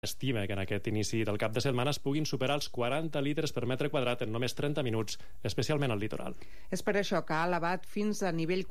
estima que en aquest inici del cap de setmana es puguin superar els 40 litres per metre quadrat en només 30 minuts, especialment al litoral. És per això que ha elevat fins a nivell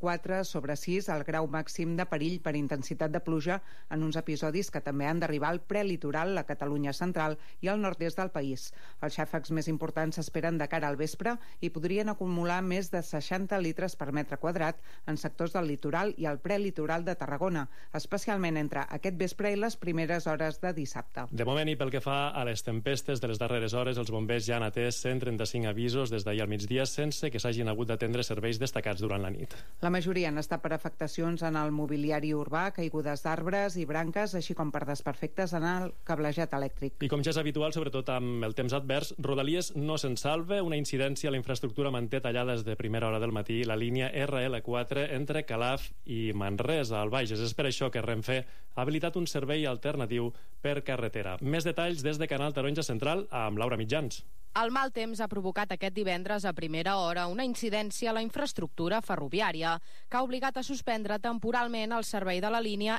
4/6 el grau màxim de perill per intensitat de pluja en uns episodis que també han d'arribar al prelitoral, la Catalunya central i al nord-est del país. Els xàfecs més importants s'esperen de cara al vespre i podrien acumular més de 60 litres per metre quadrat en sectors del litoral i al prelitoral de Tarragona, especialment entre aquest vespre i les primeres hores de dissabte. De moment, i pel que fa a les tempestes de les darreres hores, els bombers ja han atès 135 avisos des d'ahir al migdia sense que s'hagin hagut d'atendre serveis destacats durant la nit. La majoria han estat per afectacions en el mobiliari urbà, caigudes d'arbres i branques, així com per desperfectes en el cablejat elèctric. I com ja és habitual, sobretot amb el temps advers, Rodalies no se'n salva. Una incidència a la infraestructura manté tallada des de primera hora del matí la línia RL4 entre Calaf i Manresa, al Bages. És per això que Renfe ha habilitat un servei alternatiu per carretera. Més detalls des de Canal Taronja Central amb Laura Mitjans. El mal temps ha provocat aquest divendres a primera hora una incidència a la infraestructura ferroviària que ha obligat a suspendre temporalment el servei de la línia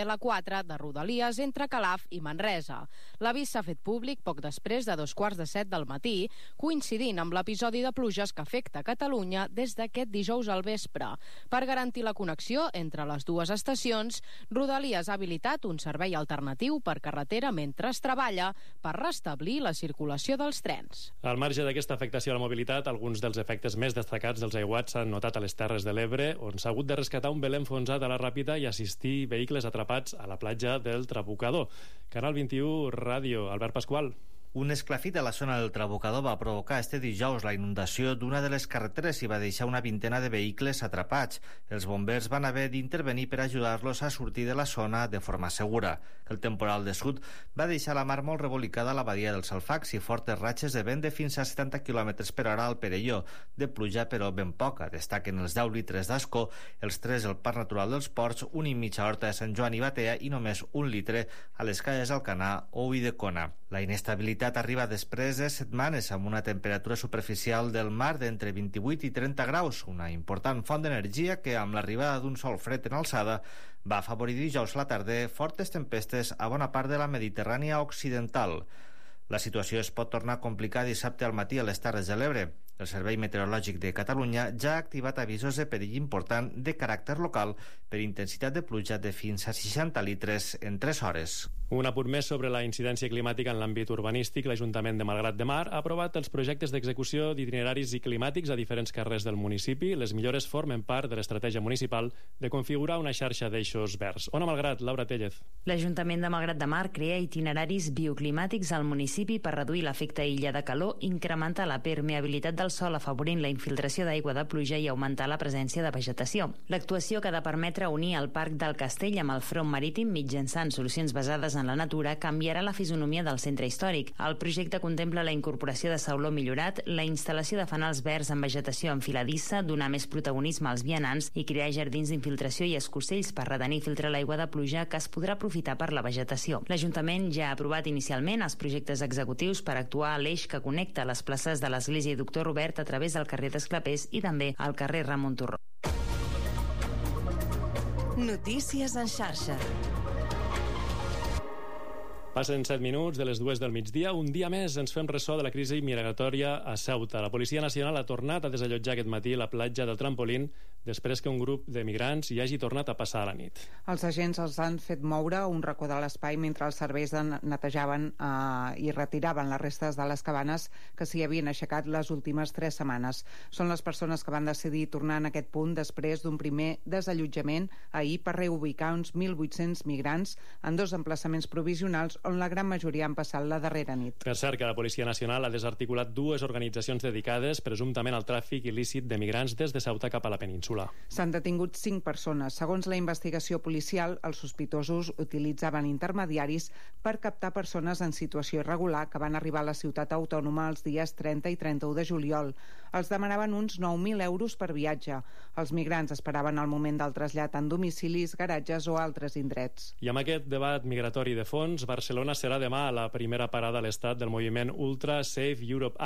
RL4 de Rodalies entre Calaf i Manresa. L'avís s'ha fet públic poc després de 7:15 del matí, coincidint amb l'episodi de pluges que afecta Catalunya des d'aquest dijous al vespre. Per garantir la connexió entre les dues estacions, Rodalies ha habilitat un servei alternatiu per carretera mentre es treballa per restablir la circulació dels trens. Al marge d'aquesta afectació a la mobilitat, alguns dels efectes més destacats dels aiguats s'han notat a les Terres de l'Ebre, on s'ha hagut de rescatar un veler enfonsat a la Ràpita i assistir vehicles atrapats a la platja del Trabucador. Canal 21 Ràdio, Albert Pasqual. Un esclafit a la zona del Trabucador va provocar este dijous la inundació d'una de les carreteres i va deixar una vintena de vehicles atrapats. Els bombers van haver d'intervenir per ajudar-los a sortir de la zona de forma segura. El temporal de sud va deixar la mar molt revolicada a la badia dels Alfacs i fortes ratxes de vent de fins a 70 km per hora al Perelló. De pluja, però ben poca. Destaquen els 10 litres d'Ascó, els 3 al Parc Natural dels Ports, 1,5 a Horta de Sant Joan i Batea i només 1 litre a les Calles d'Alcanar o Ulldecona. La inestabilitat arriba després de setmanes amb una temperatura superficial del mar d'entre 28 i 30 graus, una important font d'energia que, amb l'arribada d'un sol fred en alçada, va afavorir dijous a la tarda fortes tempestes a bona part de la Mediterrània occidental. La situació es pot tornar a complicar dissabte al matí a les Terres de l'Ebre. El Servei Meteorològic de Catalunya ja ha activat avisos de perill important de caràcter local per intensitat de pluja de fins a 60 litres en 3 hores. Un apunt més sobre la incidència climàtica en l'àmbit urbanístic. L'Ajuntament de Malgrat de Mar ha aprovat els projectes d'execució d'itineraris i climàtics a diferents carrers del municipi. Les millores formen part de l'estratègia municipal de configurar una xarxa d'eixos verds. Ona Malgrat, Laura Tellez. L'Ajuntament de Malgrat de Mar crea itineraris bioclimàtics al municipi per reduir l'efecte illa de calor, incrementar la permeabilitat del sol afavorint la infiltració d'aigua de pluja i augmentar la presència de vegetació. L'actuació que ha de permetre unir el Parc del Castell amb el front marítim mitjançant solucions basades en la natura canviarà la fisonomia del centre històric. El projecte contempla la incorporació de sauló millorat, la instal·lació de fanals verds amb vegetació enfiladissa, donar més protagonisme als vianants i crear jardins d'infiltració i escossells per retenir i filtrar l'aigua de pluja que es podrà aprofitar per la vegetació. L'Ajuntament ja ha aprovat inicialment els projectes executius per actuar a l'eix que connecta les places de l'Església i Doctor Robert a través del carrer d'Esclapés i també al carrer Ramon Turró. Notícies en xarxa. Passen 7 minuts de les 2 del migdia. Un dia més ens fem ressò de la crisi migratòria a Ceuta. La Policia Nacional ha tornat a desallotjar aquest matí la platja del Trampolín després que un grup de migrants hi hagi tornat a passar la nit. Els agents els han fet moure un racó de l'espai mentre els serveis netejaven i retiraven les restes de les cabanes que s'hi havien aixecat les últimes 3 setmanes. Són les persones que van decidir tornar en aquest punt després d'un primer desallotjament ahir per reubicar uns 1.800 migrants en 2 emplaçaments provisionals on la gran majoria han passat la darrera nit. Per cert, que la Policia Nacional ha desarticulat 2 organitzacions dedicades presumptament al tràfic il·lícit de migrants des de Ceuta cap a la península. S'han detingut 5 persones. Segons la investigació policial, els sospitosos utilitzaven intermediaris per captar persones en situació irregular que van arribar a la ciutat autònoma els dies 30 i 31 de juliol. Els demanaven uns 9.000 euros per viatge. Els migrants esperaven el moment del trasllat en domicilis, garatges o altres indrets. I amb aquest debat migratori de fons, Barcelona serà demà la primera parada a l'estat del moviment Ultra Safe Europe Act,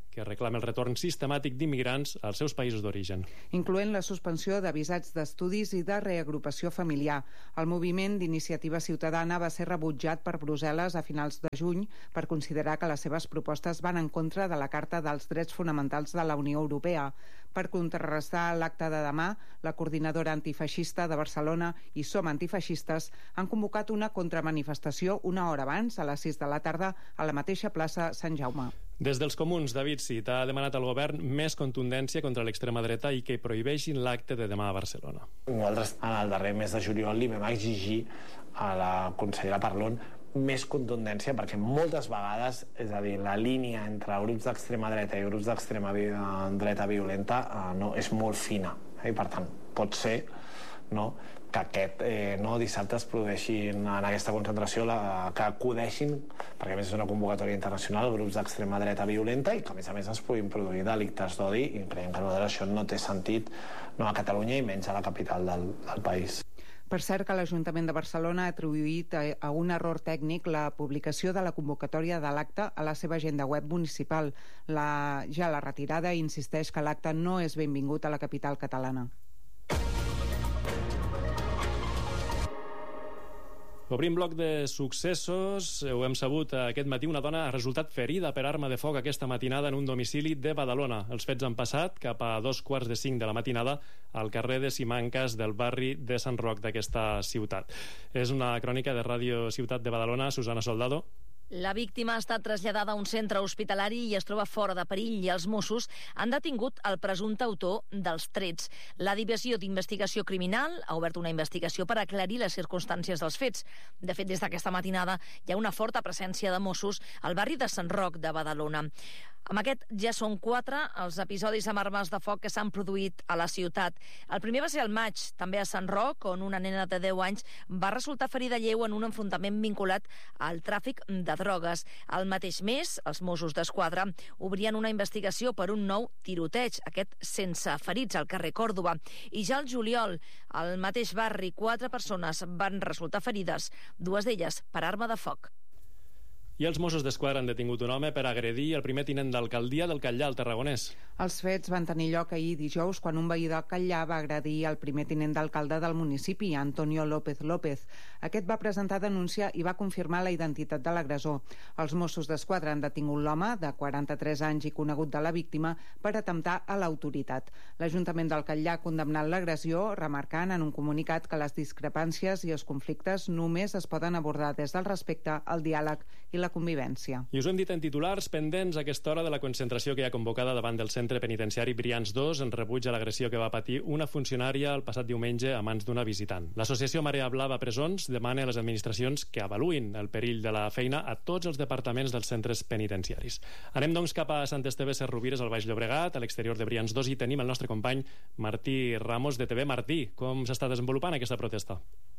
que reclama el retorn sistemàtic d'immigrants als seus països d'origen. Incloent la suspensió de visats d'estudis i de reagrupació familiar. El moviment d'Iniciativa Ciutadana va ser rebutjat per Brussel·les a finals de juny per considerar que les seves propostes van en contra de la Carta dels Drets Fonamentals de la Unió Europea. Per contrarrestar l'acte de demà, la coordinadora antifeixista de Barcelona i Som Antifeixistes han convocat una contramanifestació una hora abans, a les 6 de la tarda, a la mateixa plaça Sant Jaume. Des dels comuns, David Cid ha demanat al govern més contundència contra l'extrema dreta i que prohibeixin l'acte de demà a Barcelona. Nosaltres, en el darrer mes de juliol, li vam exigir a la consellera Parlon més contundència, perquè moltes vegades, és a dir, la línia entre grups d'extrema dreta i grups d'extrema dreta violenta és molt fina, i per tant pot ser que aquest dissabte es produeixin en aquesta concentració, que acudeixin, perquè a més és una convocatòria internacional, grups d'extrema dreta violenta i que a més es puguin produir delictes d'odi, i creiem que això no té sentit a Catalunya i menys a la capital del país. Per cert que l'Ajuntament de Barcelona ha atribuït a un error tècnic la publicació de la convocatòria de l'acte a la seva agenda web municipal. La retirada insisteix que l'acte no és benvingut a la capital catalana. Obrim bloc de successos. Ho hem sabut aquest matí. Una dona ha resultat ferida per arma de foc aquesta matinada en un domicili de Badalona. Els fets han passat cap a 4:45 de la matinada al carrer de Simancas del barri de Sant Roc d'aquesta ciutat. És una crònica de Ràdio Ciutat de Badalona. Susana Soldado. La víctima ha estat traslladada a un centre hospitalari i es troba fora de perill, i els Mossos han detingut el presumpte autor dels trets. La Divisió d'Investigació Criminal ha obert una investigació per aclarir les circumstàncies dels fets. De fet, des d'aquesta matinada hi ha una forta presència de Mossos al barri de Sant Roc de Badalona. Amb aquest ja són 4 els episodis amb armes de foc que s'han produït a la ciutat. El primer va ser al maig, també a Sant Roc, on una nena de 10 anys va resultar ferida lleu en un enfrontament vinculat al tràfic de drogues. El mateix mes, els Mossos d'Esquadra obrien una investigació per un nou tiroteig, aquest sense ferits, al carrer Còrdova. I ja al juliol, al mateix barri, 4 persones van resultar ferides, 2 d'elles per arma de foc. I els Mossos d'Esquadra han detingut un home per agredir el primer tinent d'alcaldia del Catllar, al Tarragonès. Els fets van tenir lloc ahir dijous quan un veí del Catllar va agredir el primer tinent d'alcalde del municipi, Antonio López López. Aquest va presentar denúncia i va confirmar la identitat de l'agressor. Els Mossos d'Esquadra han detingut l'home, de 43 anys i conegut de la víctima, per atemptar a l'autoritat. L'Ajuntament del Catllar ha condemnat l'agressió, remarcant en un comunicat que les discrepàncies i els conflictes només es poden abordar des del respecte, el diàleg i la convivència. I us ho hem dit en titulars, pendents a aquesta hora de la concentració que hi ha convocada davant del centre penitenciari Brians 2 en rebuig a l'agressió que va patir una funcionària el passat diumenge a mans d'una visitant. L'associació Marea Blava Presons demana a les administracions que avaluïn el perill de la feina a tots els departaments dels centres penitenciaris. Anem doncs cap a Sant Esteve Sesrovires, al Baix Llobregat, a l'exterior de Brians 2, i tenim el nostre company Martí Ramos de TV. Martí, com s'està desenvolupant aquesta protesta?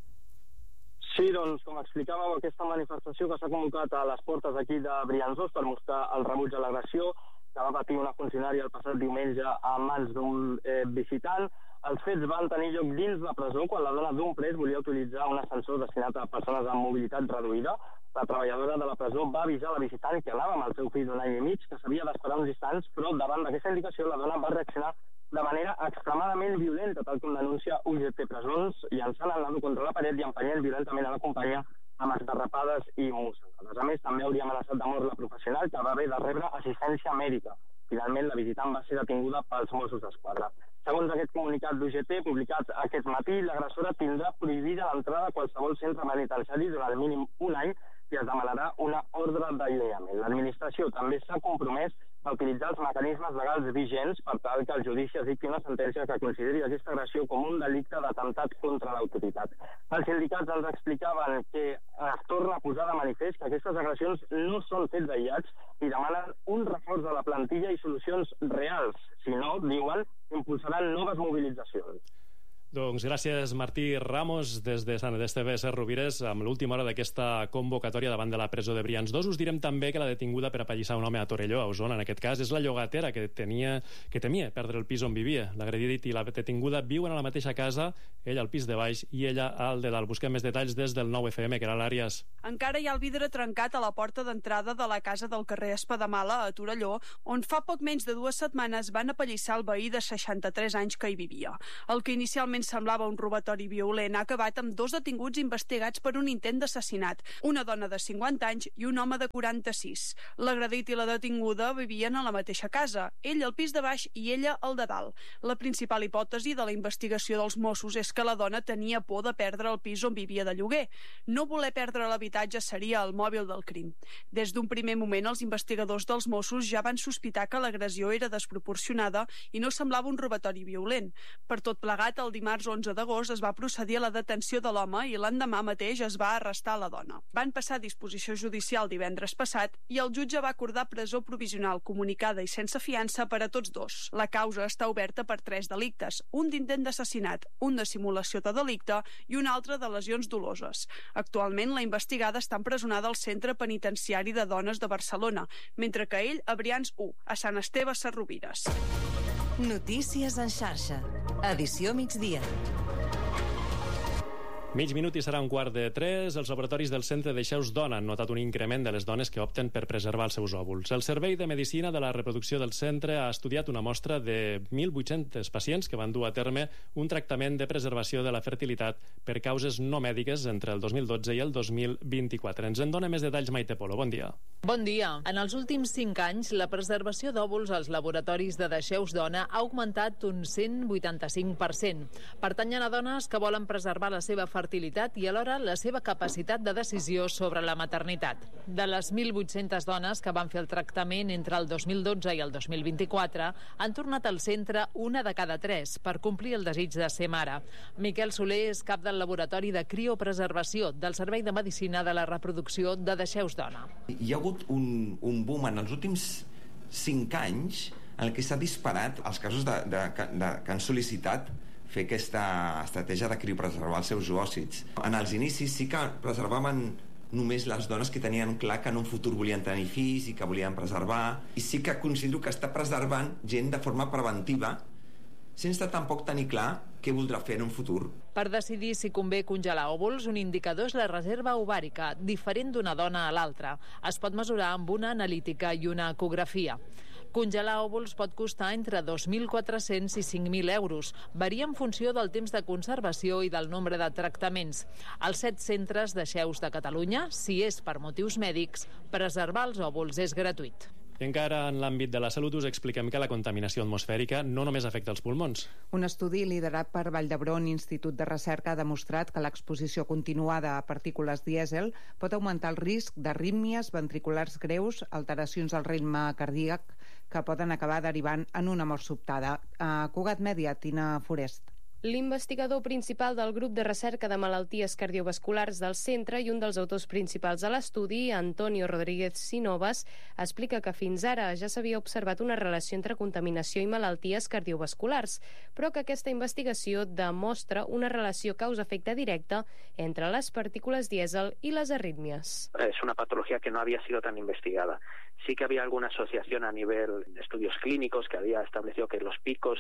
Sí, doncs, com explicàvem, aquesta manifestació que s'ha convocat a les portes aquí de Brians 2 per mostrar el rebuig a l'agressió que va patir una funcionària el passat diumenge a mans d'un visitant. Els fets van tenir lloc dins la presó quan la dona d'un pres volia utilitzar un ascensor destinat a persones amb mobilitat reduïda. La treballadora de la presó va avisar la visitant que anava amb el seu fill d'un any i mig, que s'havia d'esperar uns instants, però davant d'aquesta indicació la dona va reaccionar de manera extremadament violenta, tal com denuncia UGT Presons, llançant el nano contra la paret i empenyent violentament a la companya amb esgarrapades i mossegades. A més, també hauria amenaçat de mort la professional, que va haver de rebre assistència mèdica. Finalment, la visitant va ser detinguda pels Mossos d'Esquadra. Segons aquest comunicat d'UGT, publicat aquest matí, l'agressora tindrà prohibida l'entrada a qualsevol centre penitenciari durant el mínim un any i es demanarà una ordre d'allunyament. L'administració també s'ha compromès a utilitzar els mecanismes legals vigents per tal que el judici es dicti una sentència que consideri aquesta agressió com un delicte d'atemptat contra l'autoritat. Els sindicats ens explicaven que es torna a posar de manifest que aquestes agressions no són fets aïllats i demanen un reforç de la plantilla i solucions reals. Si no, diuen, impulsaran noves mobilitzacions. Doncs gràcies, Martí Ramos, des de Sant Esteve Rovires, amb l'última hora d'aquesta convocatòria davant de la presó de Brians 2. Us direm també que la detinguda per apallissar un home a Torelló, a Osona, en aquest cas, és la llogatera que temia perdre el pis on vivia. L'agredit i la detinguda viuen a la mateixa casa, ell al pis de baix i ella al de dalt. Busquem més detalls des del 9FM, que era l'Àries. Encara hi ha el vidre trencat a la porta d'entrada de la casa del carrer Espadamala, a Torelló, on fa poc menys de 2 setmanes van apallissar el veí de 63 anys que hi vivia. El que inicialment semblava un robatori violent ha acabat amb 2 detinguts investigats per un intent d'assassinat, una dona de 50 anys i un home de 46. L'agredit i la detinguda vivien a la mateixa casa, ell al pis de baix i ella al de dalt. La principal hipòtesi de la investigació dels Mossos és que la dona tenia por de perdre el pis on vivia de lloguer. No voler perdre l'habitatge seria el mòbil del crim. Des d'un primer moment, els investigadors dels Mossos ja van sospitar que l'agressió era desproporcionada i no semblava un robatori violent. Per tot plegat, el dimarts 11 d'agost es va procedir a la detenció de l'home i l'endemà mateix es va arrestar la dona. Van passar a disposició judicial divendres passat i el jutge va acordar presó provisional comunicada i sense fiança per a tots dos. La causa està oberta per 3 delictes, un d'intent d'assassinat, un de simulació de delicte i un altre de lesions doloses. Actualment, la investigada està empresonada al Centre Penitenciari de Dones de Barcelona, mentre que ell a Brians 1, a Sant Esteve Sesrovires. Notícies en xarxa. Edició migdia. Mig minut i serà 2:45. Els laboratoris del Centre Deixeus Dona han notat un increment de les dones que opten per preservar els seus òvuls. El Servei de Medicina de la Reproducció del centre ha estudiat una mostra de 1.800 pacients que van dur a terme un tractament de preservació de la fertilitat per causes no mèdiques entre el 2012 i el 2024. Ens en dona més detalls Maite Polo. Bon dia. Bon dia. En els últims 5 anys, la preservació d'òvuls als laboratoris de Deixeus Dona ha augmentat un 185%. Pertanyen a dones que volen preservar la seva fertilitat i alhora la seva capacitat de decisió sobre la maternitat. De les 1.800 dones que van fer el tractament entre el 2012 i el 2024, han tornat al centre 1 de cada 3 per complir el desig de ser mare. Miquel Soler és cap del laboratori de criopreservació del Servei de Medicina de la Reproducció de Deixeus Dona. Hi ha hagut un boom en els últims 5 anys en què s'ha disparat els casos que han sol·licitat fer aquesta estratègia de criopreservar els seus oòcits. En els inicis sí que preservaven només les dones que tenien clar que en un futur volien tenir fills i que volien preservar, i sí que considero que està preservant gent de forma preventiva sense tampoc tenir clar què voldrà fer en un futur. Per decidir si convé congelar òvuls, un indicador és la reserva ovàrica, diferent d'una dona a l'altra. Es pot mesurar amb una analítica i una ecografia. Congelar òvuls pot costar entre 2.400 i 5.000 euros. Varia en funció del temps de conservació i del nombre de tractaments. Als 7 centres Deixeus de Catalunya, si és per motius mèdics, preservar els òvuls és gratuït. I encara en l'àmbit de la salut us expliquem que la contaminació atmosfèrica no només afecta els pulmons. Un estudi liderat per Vall d'Hebron, Institut de Recerca, ha demostrat que l'exposició continuada a partícules dièsel pot augmentar el risc d'arrítmies ventriculars greus, alteracions del ritme cardíac, que poden acabar derivant en una mort sobtada. A Cugat Mèdia, Tina Forest. L'investigador principal del grup de recerca de malalties cardiovasculars del centre i un dels autors principals de l'estudi, Antonio Rodríguez Sinovas, explica que fins ara ja s'havia observat una relació entre contaminació i malalties cardiovasculars, però que aquesta investigació demostra una relació causa-efecte directa entre les partícules dièsel y las arritmias. Es una patología que no había sido tan investigada. Sí que había alguna asociación a nivel de estudios clínicos que había establecido que los picos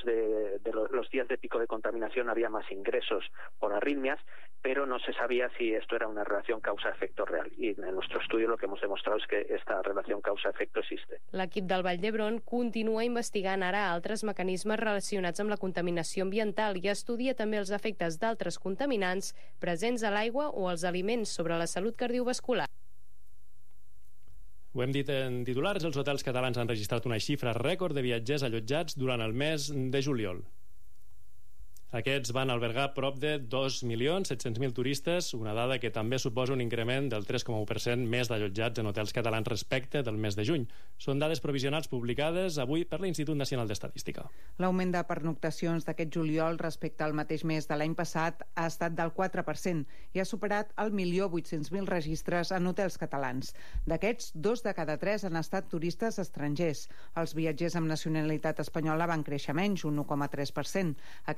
los días de pico de contaminación había más ingresos por arritmias, pero no se sabía si esto era una relación causa-efecto real. Y en nuestro estudio lo que hemos demostrado es que esta relación causa-efecto existe. L'equip del Vall d'Hebron continua investigant ara altres mecanismes relacionats amb la contaminació ambiental i estudia també els efectes d'altres contaminants presents a l'aigua o als aliments sobre la salut cardiovascular. Ho hem dit en titulars, els hotels catalans han registrat una xifra rècord de viatgers allotjats durant el mes de juliol. Aquests van albergar prop de 2.700.000 turistes, una dada que també suposa un increment del 3,1% més d'allotjats en hotels catalans respecte del mes de juny. Són dades provisionals publicades avui per l'Institut Nacional d'Estadística. L'augment de pernoctacions d'aquest juliol respecte al mateix mes de l'any passat ha estat del 4% i ha superat el 1.800.000 registres en hotels catalans. D'aquests, 2 de cada 3 han estat turistes estrangers. Els viatgers amb nacionalitat espanyola van créixer menys, un 1,3%. Aquest és el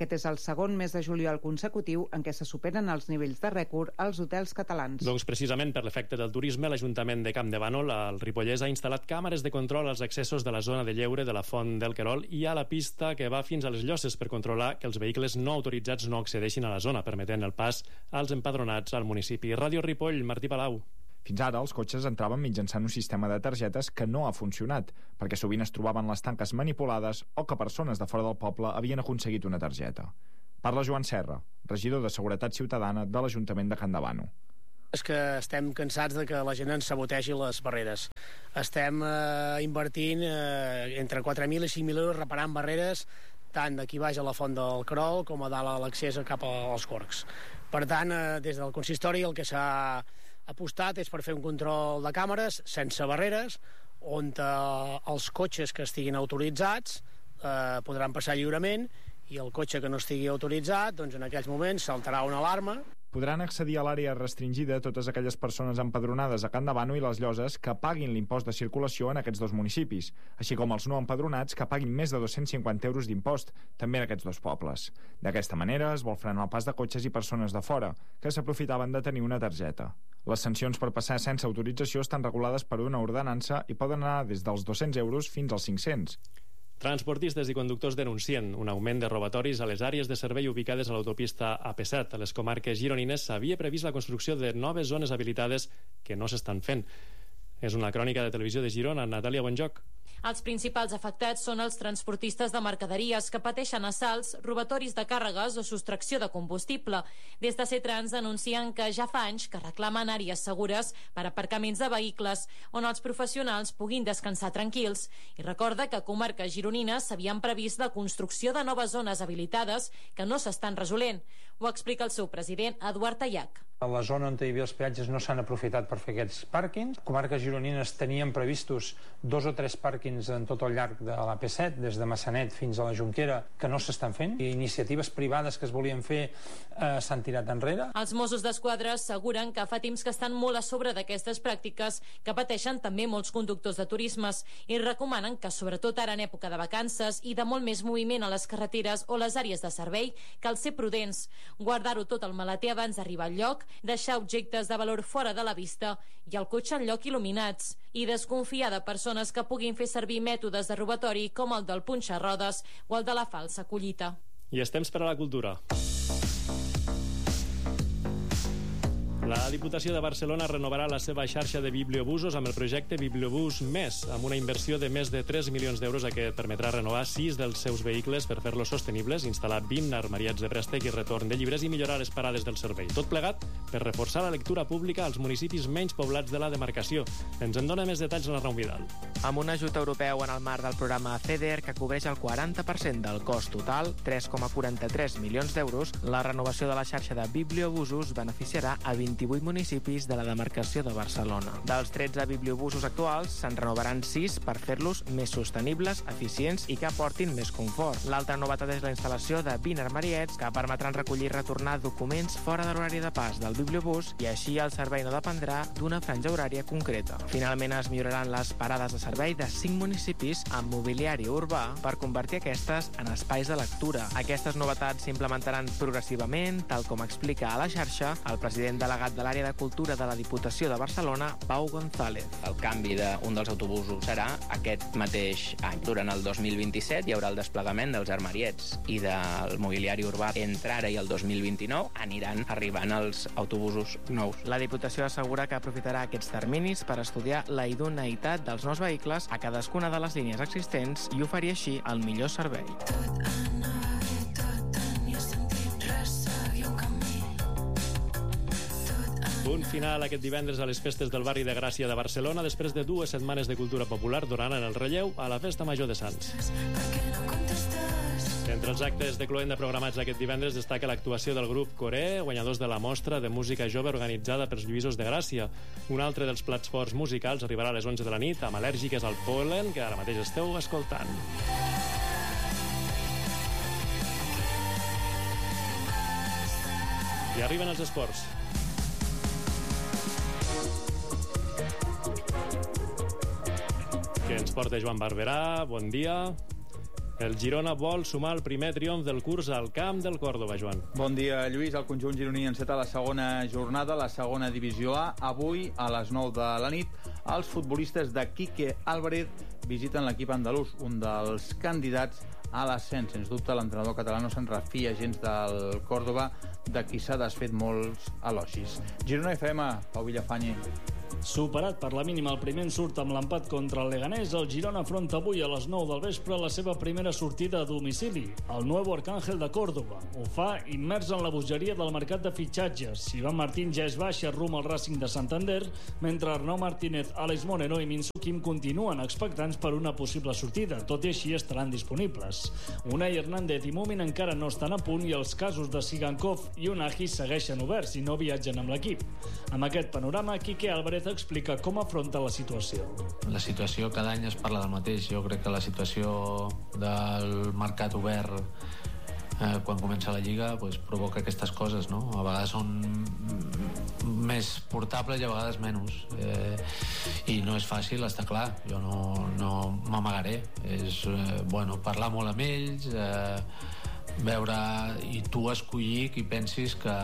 segon mes de juliol consecutiu en què se superen els nivells de rècord als hotels catalans. Doncs precisament per l'efecte del turisme, l'Ajuntament de Campdevànol, al Ripollès, ha instal·lat càmeres de control als accessos de la zona de lleure de la Font del Querol i a la pista que va fins a les Llosses per controlar que els vehicles no autoritzats no accedeixin a la zona, permetent el pas als empadronats al municipi. Ràdio Ripoll, Martí Palau. Fins ara, els cotxes entraven mitjançant un sistema de targetes que no ha funcionat, perquè sovint es trobaven les tanques manipulades o que persones de fora del poble havien aconseguit una targeta. Parla Joan Serra, regidor de Seguretat Ciutadana de l'Ajuntament de Campdevànol. És que estem cansats de que la gent ens sabotegi les barreres. Estem invertint entre 4.000 i 5.000 euros reparant barreres tant d'aquí baix a la Font del Querol com a dalt a l'accés cap als Corcs. Per tant, des del consistori el que s'ha apostat és per fer un control de càmeres sense barreres, on els cotxes que estiguin autoritzats podran passar lliurement i el cotxe que no estigui autoritzat, doncs en aquells moments saltarà una alarma. Podran accedir a l'àrea restringida totes aquelles persones empadronades a Campdevànol i les Llosses que paguin l'impost de circulació en aquests dos municipis, així com els no empadronats que paguin més de 250 euros d'impost, també en aquests dos pobles. D'aquesta manera es vol frenar el pas de cotxes i persones de fora, que s'aprofitaven de tenir una targeta. Les sancions per passar sense autorització estan regulades per una ordenança i poden anar des dels 200 euros fins als 500. Transportistes i conductors denuncien un augment de robatoris a les àrees de servei ubicades a l'autopista AP7. A les comarques gironines s'havia previst la construcció de noves zones habilitades que no s'estan fent. És una crònica de Televisió de Girona. Natàlia Bonjoc. Els principals afectats són els transportistes de mercaderies que pateixen assalts, robatoris de càrregues o sostracció de combustible. Des de Cetrans denuncien que ja fa anys que reclamen àrees segures per aparcaments de vehicles on els professionals puguin descansar tranquils. I recorda que a comarques gironines s'havien previst la construcció de noves zones habilitades que no s'estan resolent. Ho explica el seu president, Eduard Tallac. A la zona on hi havia els peatges no s'han aprofitat per fer aquests pàrquings. Comarques gironines tenien previstos 2 o 3 pàrquings en tot el llarg de l'AP7, des de Massanet fins a la Jonquera, que no s'estan fent. I iniciatives privades que es volien fer s'han tirat enrere. Els Mossos d'Esquadra asseguren que fa temps que estan molt a sobre d'aquestes pràctiques que pateixen també molts conductors de turismes i recomanen que, sobretot ara en època de vacances i de molt més moviment a les carreteres o les àrees de servei, cal ser prudents, guardar-ho tot al maleter abans d'arribar al lloc, deixar objectes de valor fora de la vista i el cotxe en lloc il·luminats i desconfiar de persones que puguin fer servir mètodes de robatori com el del punxarrodes o el de la falsa collita. I és temps per a la cultura. La Diputació de Barcelona renovarà la seva xarxa de bibliobusos amb el projecte Bibliobús Més, amb una inversió de més de 3 milions d'euros que permetrà renovar 6 dels seus vehicles per fer-los sostenibles, instal·lar 20 armariats de préstec i retorn de llibres i millorar les parades del servei. Tot plegat per reforçar la lectura pública als municipis menys poblats de la demarcació. Ens en dona més detalls la Raúl Vidal. Amb un ajut europeu en el marc del programa FEDER, que cobreix el 40% del cost total, 3,43 milions d'euros, la renovació de la xarxa de bibliobusos beneficiarà a 28 municipis de la demarcació de Barcelona. Dels 13 bibliobusos actuals, se'n renovaran 6 per fer-los més sostenibles, eficients i que aportin més confort. L'altra novetat és la instal·lació de 20 armariets que permetran recollir i retornar documents fora de l'horari de pas del bibliobús i així el servei no dependrà d'una franja horària concreta. Finalment es milloraran les parades de servei de 5 municipis amb mobiliari urbà per convertir aquestes en espais de lectura. Aquestes novetats s'implementaran progressivament, tal com explica a la xarxa el president delegat de l'àrea de cultura de la Diputació de Barcelona, Pau González. El canvi d'un dels autobusos serà aquest mateix any. Durant el 2027 hi haurà el desplegament dels armariets i del mobiliari urbà. Entre ara i el 2029 aniran arribant els autobusos nous. La Diputació assegura que aprofitarà aquests terminis per estudiar la idoneïtat dels nous vehicles a cadascuna de les línies existents i oferir així el millor servei. Punt final aquest divendres a les festes del barri de Gràcia de Barcelona després de 2 setmanes de cultura popular donant el relleu a la Festa Major de Sants. Entre els actes de cloenda programats aquest divendres destaca l'actuació del grup Coré, guanyadors de la mostra de música jove organitzada pels Lluïsos de Gràcia. Un altre dels plats forts musicals arribarà a les 11 de la nit amb Al·lèrgiques al pol·len, que ara mateix esteu escoltant. I arriben els esports. Que ens porta Joan Barberà. Bon dia. El Girona vol sumar el primer triomf del curs al camp del Córdoba, Joan. Bon dia, Lluís. El conjunt gironí enceta la segona jornada, la segona divisió A. Avui, a les 9 de la nit, els futbolistes de Quique Álvarez visiten l'equip andalús, un dels candidats a l'ascens. Sens dubte, l'entrenador català no se'n refia gens del Córdoba, de qui s'ha desfet molts elogis. Girona FM, Pau Villafañe. Superat per la mínima el primer ensurt amb l'empat contra el Leganés, el Girona afronta avui a les 9 del vespre la seva primera sortida a domicili, el Nuevo Arcángel de Córdoba. Ho fa immers en la bogeria del mercat de fitxatges. Ivan Martín ja és baixa rum al Racing de Santander, mentre Arnau Martínez, Àlex Moreno i Minsu Kim continuen expectants per una possible sortida, tot i així estaran disponibles. Unai Hernández i Mumin encara no estan a punt i els casos de Sigankov i Unagi segueixen oberts i no viatgen amb l'equip. Amb aquest panorama, Quique Álvarez explica com afronta la situació. La situació, cada any es parla del mateix. Jo crec que la situació del mercat obert quan comença la Lliga provoca aquestes coses, no? A vegades són més portables i a vegades menys. I no és fàcil, està clar. Jo no m'amagaré. És parlar molt amb ells, veure i tu escollir qui pensis que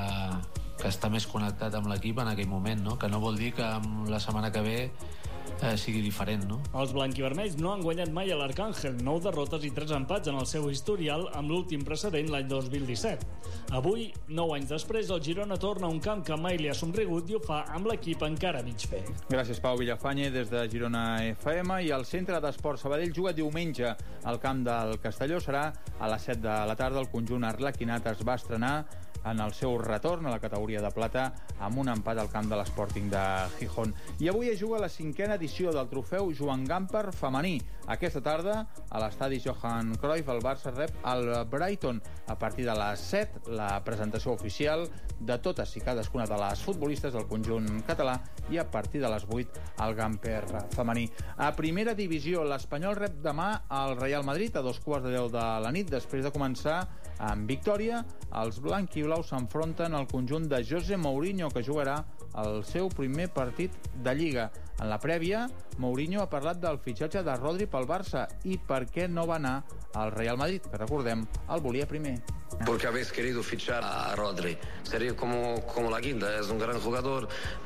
està més connectat amb l'equip en aquell moment, no? Que no vol dir que la setmana que ve sigui diferent, no? Els blanquivermells no han guanyat mai a l'Arcàngel, 9 derrotes i 3 empats en el seu historial, amb l'últim precedent l'any 2017. Avui, 9 anys després, el Girona torna a un camp que mai li ha somrigut i ho fa amb l'equip encara mig fer. Gràcies, Pau Villafañe, des de Girona FM. I el Centre d'Esport Sabadell juga diumenge al camp del Castelló. Serà a les 7 de la tarda. El conjunt arlequinat es va estrenar en el seu retorn a la categoria de plata amb un empat al camp de l'Sporting de Gijón. I avui es juga la 5a edició del trofeu Joan Gamper femení. Aquesta tarda, a l'estadi Johan Cruyff, el Barça rep el Brighton. A partir de les 7, la presentació oficial de totes i cadascuna de les futbolistes del conjunt català, i a partir de les 8, el Gamper femení. A primera divisió, l'Espanyol rep demà el Real Madrid a 2:15 de la nit. Després de començar amb victòria, els blanquiblaus s'enfronten al conjunt de José Mourinho, que jugarà el seu primer partit de Lliga. En la prèvia, Mourinho ha parlat del fitxatge de Rodri pel Barça i per què no va anar al Real Madrid, que recordem, el volia primer. Porque habéis querido fichar a Rodri. Sería como la guinda, es un gran jugador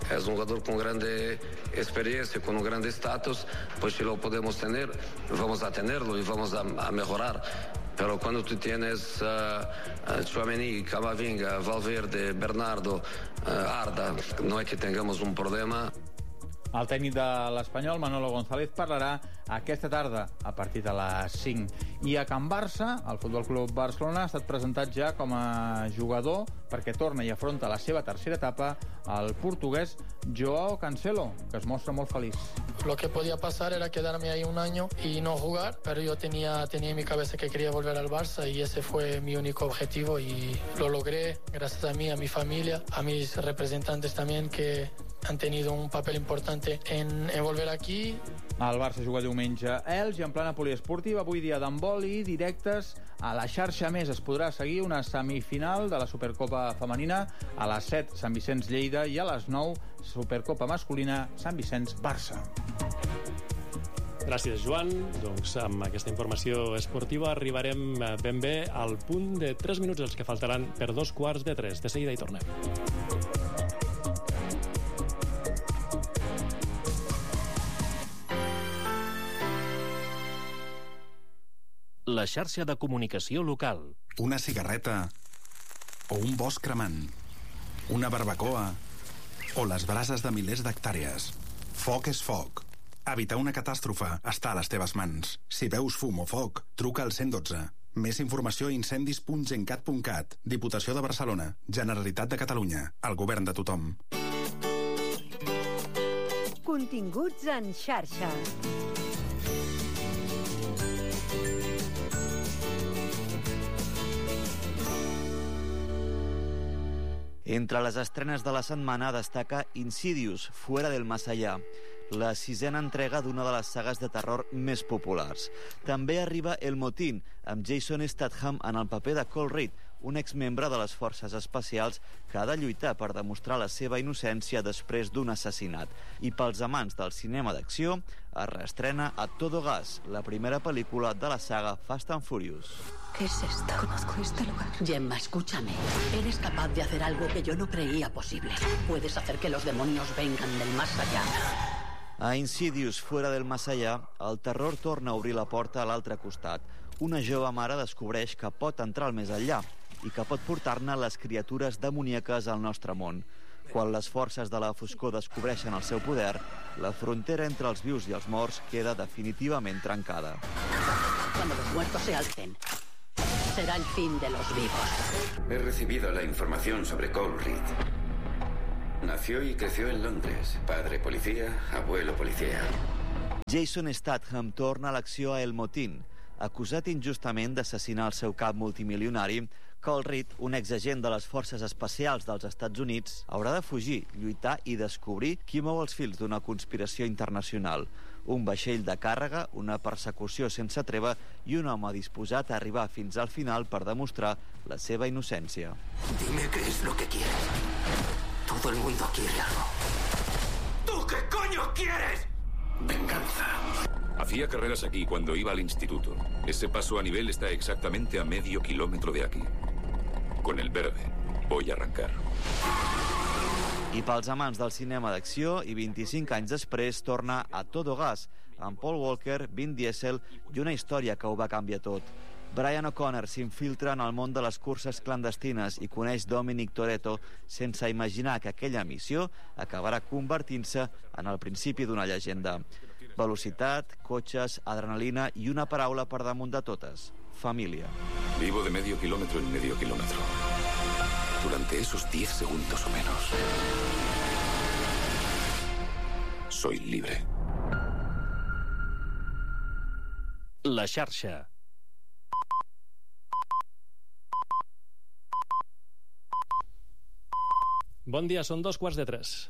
con grande experiencia, con un grande estatus, pues si lo podemos tener, vamos a tenerlo y vamos a mejorar. Pero cuando tú tienes Tchouaméni, Camavinga, Valverde, Bernardo, Arda, no es que tengamos un problema. El tècnic de l'Espanyol, Manolo González, parlarà aquesta tarda a partir de les 5. I a Can Barça, el Futbol Club Barcelona ha estat presentat ja com a jugador perquè torna i afronta la seva tercera etapa el portuguès Joao Cancelo, que es mostra molt feliç. Lo que podía pasar era quedarme ahí un año y no jugar, pero yo tenía en mi cabeza que quería volver al Barça y ese fue mi único objetivo y lo logré gracias a mí, a mi familia, a mis representantes también que han tenido un papel importante en volver aquí. El Barça juga diumenge a Elx i en plana poliesportiva, avui dia d'handbol i directes a la xarxa més. Es podrà seguir una semifinal de la Supercopa femenina a les 7, Sant Vicenç Lleida, i a les 9, Supercopa masculina, Sant Vicenç Barça. Gràcies, Joan. Doncs amb aquesta informació esportiva arribarem ben bé al punt de 3 minuts, els que faltaran per 2:15. De seguida hi tornem. La xarxa de comunicació local. Una cigarreta o un bosc cremant, una barbacoa o les brases de milers d'hectàrees. Foc és foc. Evitar una catàstrofe està a les teves mans. Si veus fum o foc, truca al 112. Més informació a incendis.gencat.cat. Diputació de Barcelona. Generalitat de Catalunya. El govern de tothom. Continguts en xarxa. Entre les estrenes de la setmana destaca Insidious, Fuera del Más Allá, la 6a entrega d'una de les sagues de terror més populars. També arriba El Motín, amb Jason Statham en el paper de Cole Reed, un exmembre de les forces especials que ha de lluitar per demostrar la seva innocència després d'un assassinat. I pels amants del cinema d'acció, es reestrena A Todo Gas, la primera pel·lícula de la saga Fast and Furious. ¿Qué es esto? Conozco este lugar. Gemma, escúchame. Eres capaz de hacer algo que yo no creía posible. Puedes hacer que los demonios vengan del más allá. A Insidious, Fuera del Más Allá, el terror torna a obrir la porta a l'altre costat. Una jove mare descobreix que pot entrar al més enllà i que pot portar-ne les criatures demoníaques al nostre món. Quan les forces de la foscor descobreixen el seu poder, la frontera entre els vius i els morts queda definitivament trencada. Cuando los muertos se alcen, será el fin de los vivos. He recibido la información sobre Cole Reed. Nació y creció en Londres. Padre policía, abuelo policía. Jason Statham torna a l'acció a El Motín. Acusat injustament d'assassinar el seu cap multimilionari, Cole Reed, un exagent de les forces especials dels Estats Units, haurà de fugir, lluitar i descobrir qui mou els fils d'una conspiració internacional. Un vaixell de càrrega, una persecució sense treva i un home disposat a arribar fins al final per demostrar la seva innocència. Dime qué es lo que quieres. Todo el mundo quiere algo. ¿Tú qué coño quieres? Venganza. Hacía carreras aquí cuando iba al instituto. Ese paso a nivel está exactamente a medio kilómetro de aquí. Con el verde voy a arrancar. I pels amants del cinema d'acció, i 25 anys després, torna A Todo Gas, amb Paul Walker, Vin Diesel i una història que ho va canviar tot. Brian O'Connor s'infiltra en el món de les curses clandestines i coneix Dominic Toretto sense imaginar que aquella missió acabarà convertint-se en el principi d'una llegenda. Velocitat, cotxes, adrenalina i una paraula per damunt de totes: família. Vivo de medio kilómetro en medio kilómetro. Durante esos 10 segundos o menos, soy libre. La xarxa. Bon dia, són 2:45.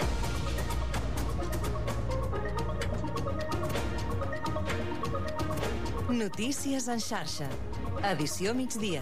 Notícies en xarxa. Edició migdia.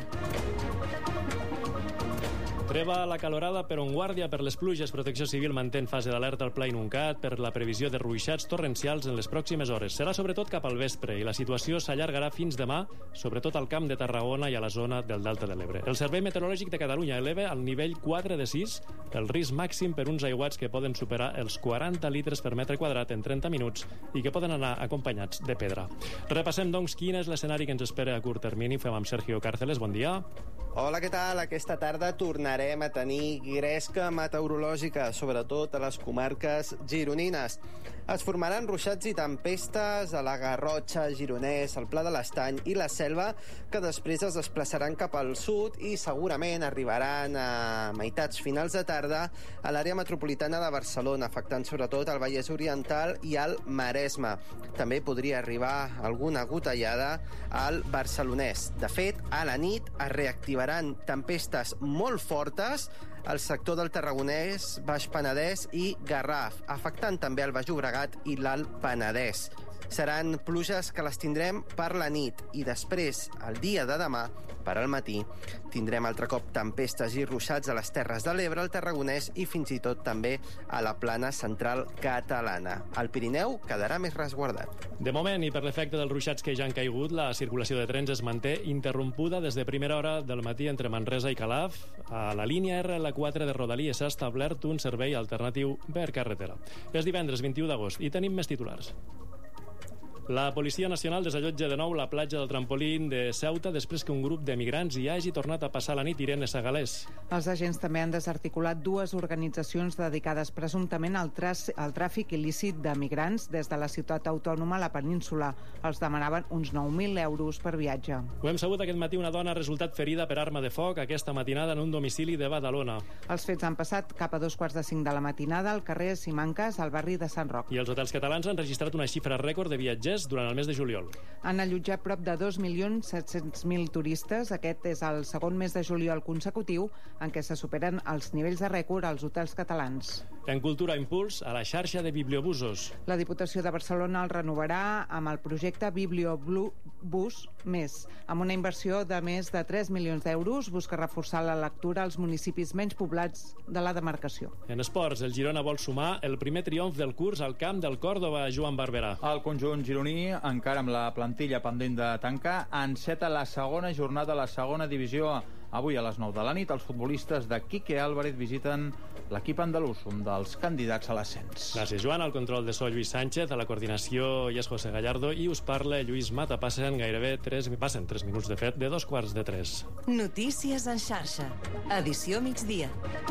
Treva a la calorada per on guàrdia per les pluges. Protecció Civil manté en fase d'alerta al Pla Inuncat per la previsió de ruixats torrencials en les pròximes hores. Serà sobretot cap al vespre i la situació s'allargarà fins demà, sobretot al Camp de Tarragona i a la zona del Delta de l'Ebre. El Servei Meteorològic de Catalunya eleva al nivell 4 de 6 el risc màxim per uns aiguats que poden superar els 40 litres per metre quadrat en 30 minuts i que poden anar acompanyats de pedra. Repassem, doncs, quin és l'escenari que ens espera a curt termini. Fem amb Sergio Cárceles. Bon dia. Hola, què tal? Aquesta tarda tornarem a tenir gresca meteorològica, sobretot a les comarques gironines. Es formaran ruixats i tempestes a la Garrotxa, Gironès, el Pla de l'Estany i la Selva, que després es desplaçaran cap al sud i segurament arribaran a meitats finals de tarda a l'àrea metropolitana de Barcelona, afectant sobretot el Vallès Oriental i el Maresme. També podria arribar alguna gotellada al Barcelonès. De fet, a la nit es reactivaran tempestes molt fortes al sector del Tarragonès, Baix Penedès i Garraf, afectant també el Baix Llobregat i l'Alt Penedès. Seran pluges que les tindrem per la nit i després, el dia de demà, per al matí, tindrem altre cop tempestes i ruixats a les Terres de l'Ebre, al Tarragonès i fins i tot també a la plana central catalana. El Pirineu quedarà més resguardat. De moment, i per l'efecte dels ruixats que ja han caigut, la circulació de trens es manté interrompuda des de primera hora del matí entre Manresa i Calaf. A la línia RL4 de Rodalies s'ha establert un servei alternatiu per carretera. És divendres 21 d'agost i tenim més titulars. La Policia Nacional desallotja de nou la platja del trampolín de Ceuta després que un grup de migrants hi hagi tornat a passar la nit. Irene Sagalés. Els agents també han desarticulat dues organitzacions dedicades presumptament al tràfic il·lícit de migrants des de la ciutat autònoma a la península. Els demanaven uns 9.000 euros per viatge. Ho hem sabut aquest matí. Una dona ha resultat ferida per arma de foc aquesta matinada en un domicili de Badalona. Els fets han passat cap a 2:45 de la matinada al carrer Simancas, al barri de Sant Roc. I els hotels catalans han registrat una xifra rècord de viatgers durant el mes de juliol. Han allotjat prop de 2.700.000 turistes. Aquest és el segon mes de juliol consecutiu en què se superen els nivells de rècord als hotels catalans. En Cultura Impuls, a la xarxa de bibliobusos. La Diputació de Barcelona el renovarà amb el projecte Bus Més. Amb una inversió de més de 3 milions d'euros, busca reforçar la lectura als municipis menys poblats de la demarcació. En esports, el Girona vol sumar el primer triomf del curs al camp del Còrdova, Joan Barberà. El conjunt gironí, encara amb la plantilla pendent de tancar, enceta la segona jornada a la segona divisió. Avui a les 9 de la nit, els futbolistes de Quique Álvarez visiten l'equip andalús, un dels candidats a l'ascens. Gràcies, Joan. Al control de so, Lluís Sánchez, a la coordinació hi és José Gallardo i us parla Lluís Mata. Passen 3 minuts, de fet, de 2:45. Notícies en xarxa. Edició migdia.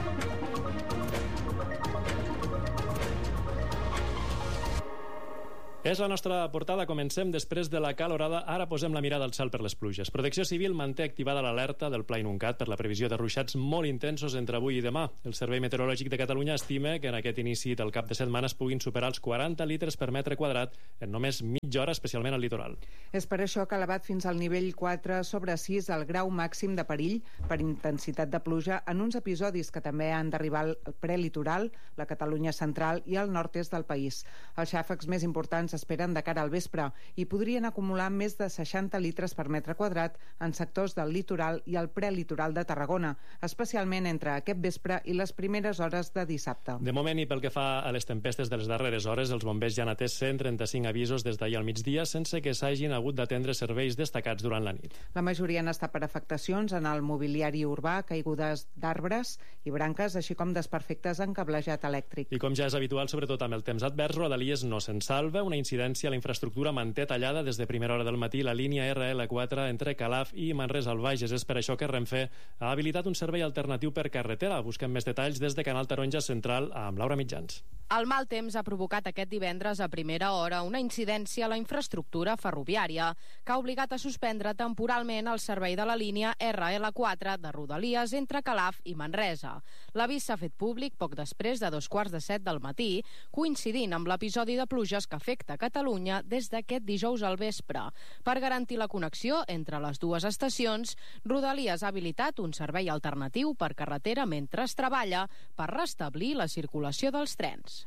És la nostra portada. Comencem després de la calorada. Ara posem la mirada al cel per les pluges. Protecció Civil manté activada l'alerta del Pla Inuncat per la previsió de ruixats molt intensos entre avui i demà. El Servei Meteorològic de Catalunya estima que en aquest inici del cap de setmana es puguin superar els 40 litres per metre quadrat en només mitja hora, especialment al litoral. És per això que ha elevat fins al nivell 4/6 el grau màxim de perill per intensitat de pluja en uns episodis que també han d'arribar al prelitoral, la Catalunya central i el nord-est del país. Els xàfecs més importants s'esperen de cara al vespre i podrien acumular més de 60 litres per metre quadrat en sectors del litoral i el prelitoral de Tarragona, especialment entre aquest vespre i les primeres hores de dissabte. De moment, i pel que fa a les tempestes de les darreres hores, els bombers ja han atès 135 avisos des d'ahir al migdia sense que s'hagin hagut d'atendre serveis destacats durant la nit. La majoria han estat per afectacions en el mobiliari urbà, caigudes d'arbres i branques, així com desperfectes en cablejat elèctric. I com ja és habitual, sobretot amb el temps advers, Rodalies no se'n salva. Una incidència a la infraestructura manté tallada des de primera hora del matí la línia RL4 entre Calaf i Manresa al Bages. És per això que Renfe ha habilitat un servei alternatiu per carretera. Busquem més detalls des de Canal Taronja Central amb Laura Mitjans. El mal temps ha provocat aquest divendres a primera hora una incidència a la infraestructura ferroviària que ha obligat a suspendre temporalment el servei de la línia RL4 de Rodalies entre Calaf i Manresa. L'avís s'ha fet públic poc després de 2:45 del matí, coincidint amb l'episodi de pluges que afecta Catalunya des d'aquest dijous al vespre. Per garantir la connexió entre les dues estacions, Rodalies ha habilitat un servei alternatiu per carretera mentre es treballa per restablir la circulació dels trens.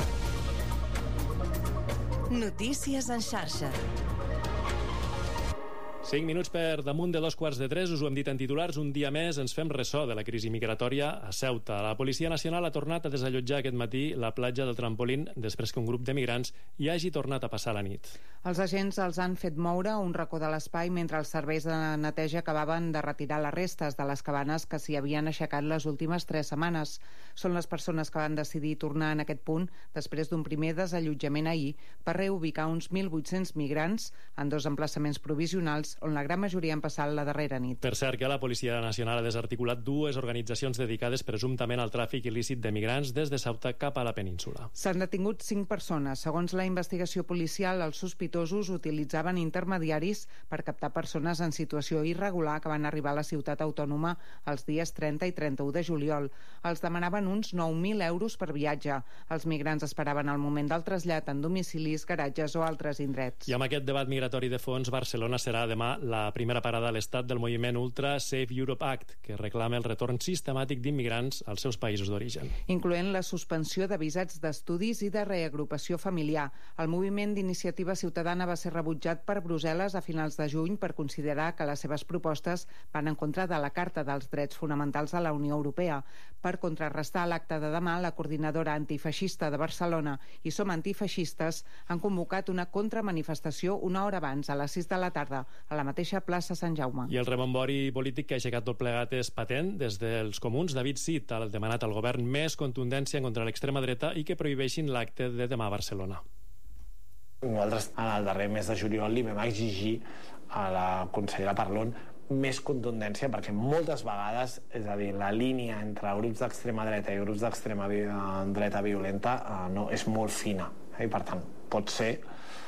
Notícies en xarxa. 5 minuts per damunt de 2:45, us ho hem dit en titulars, un dia més ens fem ressò de la crisi migratòria a Ceuta. La Policia Nacional ha tornat a desallotjar aquest matí la platja del Trampolín després que un grup de migrants hi hagi tornat a passar la nit. Els agents els han fet moure un racó de l'espai mentre els serveis de neteja acabaven de retirar les restes de les cabanes que s'hi havien aixecat les últimes 3 setmanes. Són les persones que van decidir tornar en aquest punt després d'un primer desallotjament ahir per reubicar uns 1.800 migrants en 2 emplaçaments provisionals on la gran majoria han passat la darrera nit. Per cert, que la Policia Nacional ha desarticulat 2 organitzacions dedicades presumptament al tràfic il·lícit de migrants des de Ceuta cap a la península. S'han detingut 5 persones. Segons la investigació policial, els sospitosos utilitzaven intermediaris per captar persones en situació irregular que van arribar a la ciutat autònoma els dies 30 i 31 de juliol. Els demanaven uns 9.000 euros per viatge. Els migrants esperaven el moment del trasllat en domicilis, garatges o altres indrets. I amb aquest debat migratori de fons, Barcelona serà demà la primera parada a l'estat del moviment ultra Save Europe Act, que reclama el retorn sistemàtic d'immigrants als seus països d'origen. Incloent la suspensió de visats d'estudis i de reagrupació familiar. El moviment d'iniciativa ciutadana va ser rebutjat per Brussel·les a finals de juny per considerar que les seves propostes van en contra de la Carta dels Drets Fonamentals de la Unió Europea. Per contrarrestar l'acte de demà, la coordinadora antifeixista de Barcelona i Som Antifeixistes han convocat una contramanifestació una hora abans, a les 6 de la tarda, a la mateixa plaça Sant Jaume. I el rebombori polític que ha aixecat tot plegat és patent. Des dels comuns, David Cid ha demanat al govern més contundència contra l'extrema dreta i que prohibeixin l'acte de demà a Barcelona. Nosaltres, en el darrer mes de juliol, li vam exigir a la consellera Parlon més contundència, perquè moltes vegades, és a dir, la línia entre grups d'extrema dreta i grups d'extrema dreta violenta és molt fina, i per tant pot ser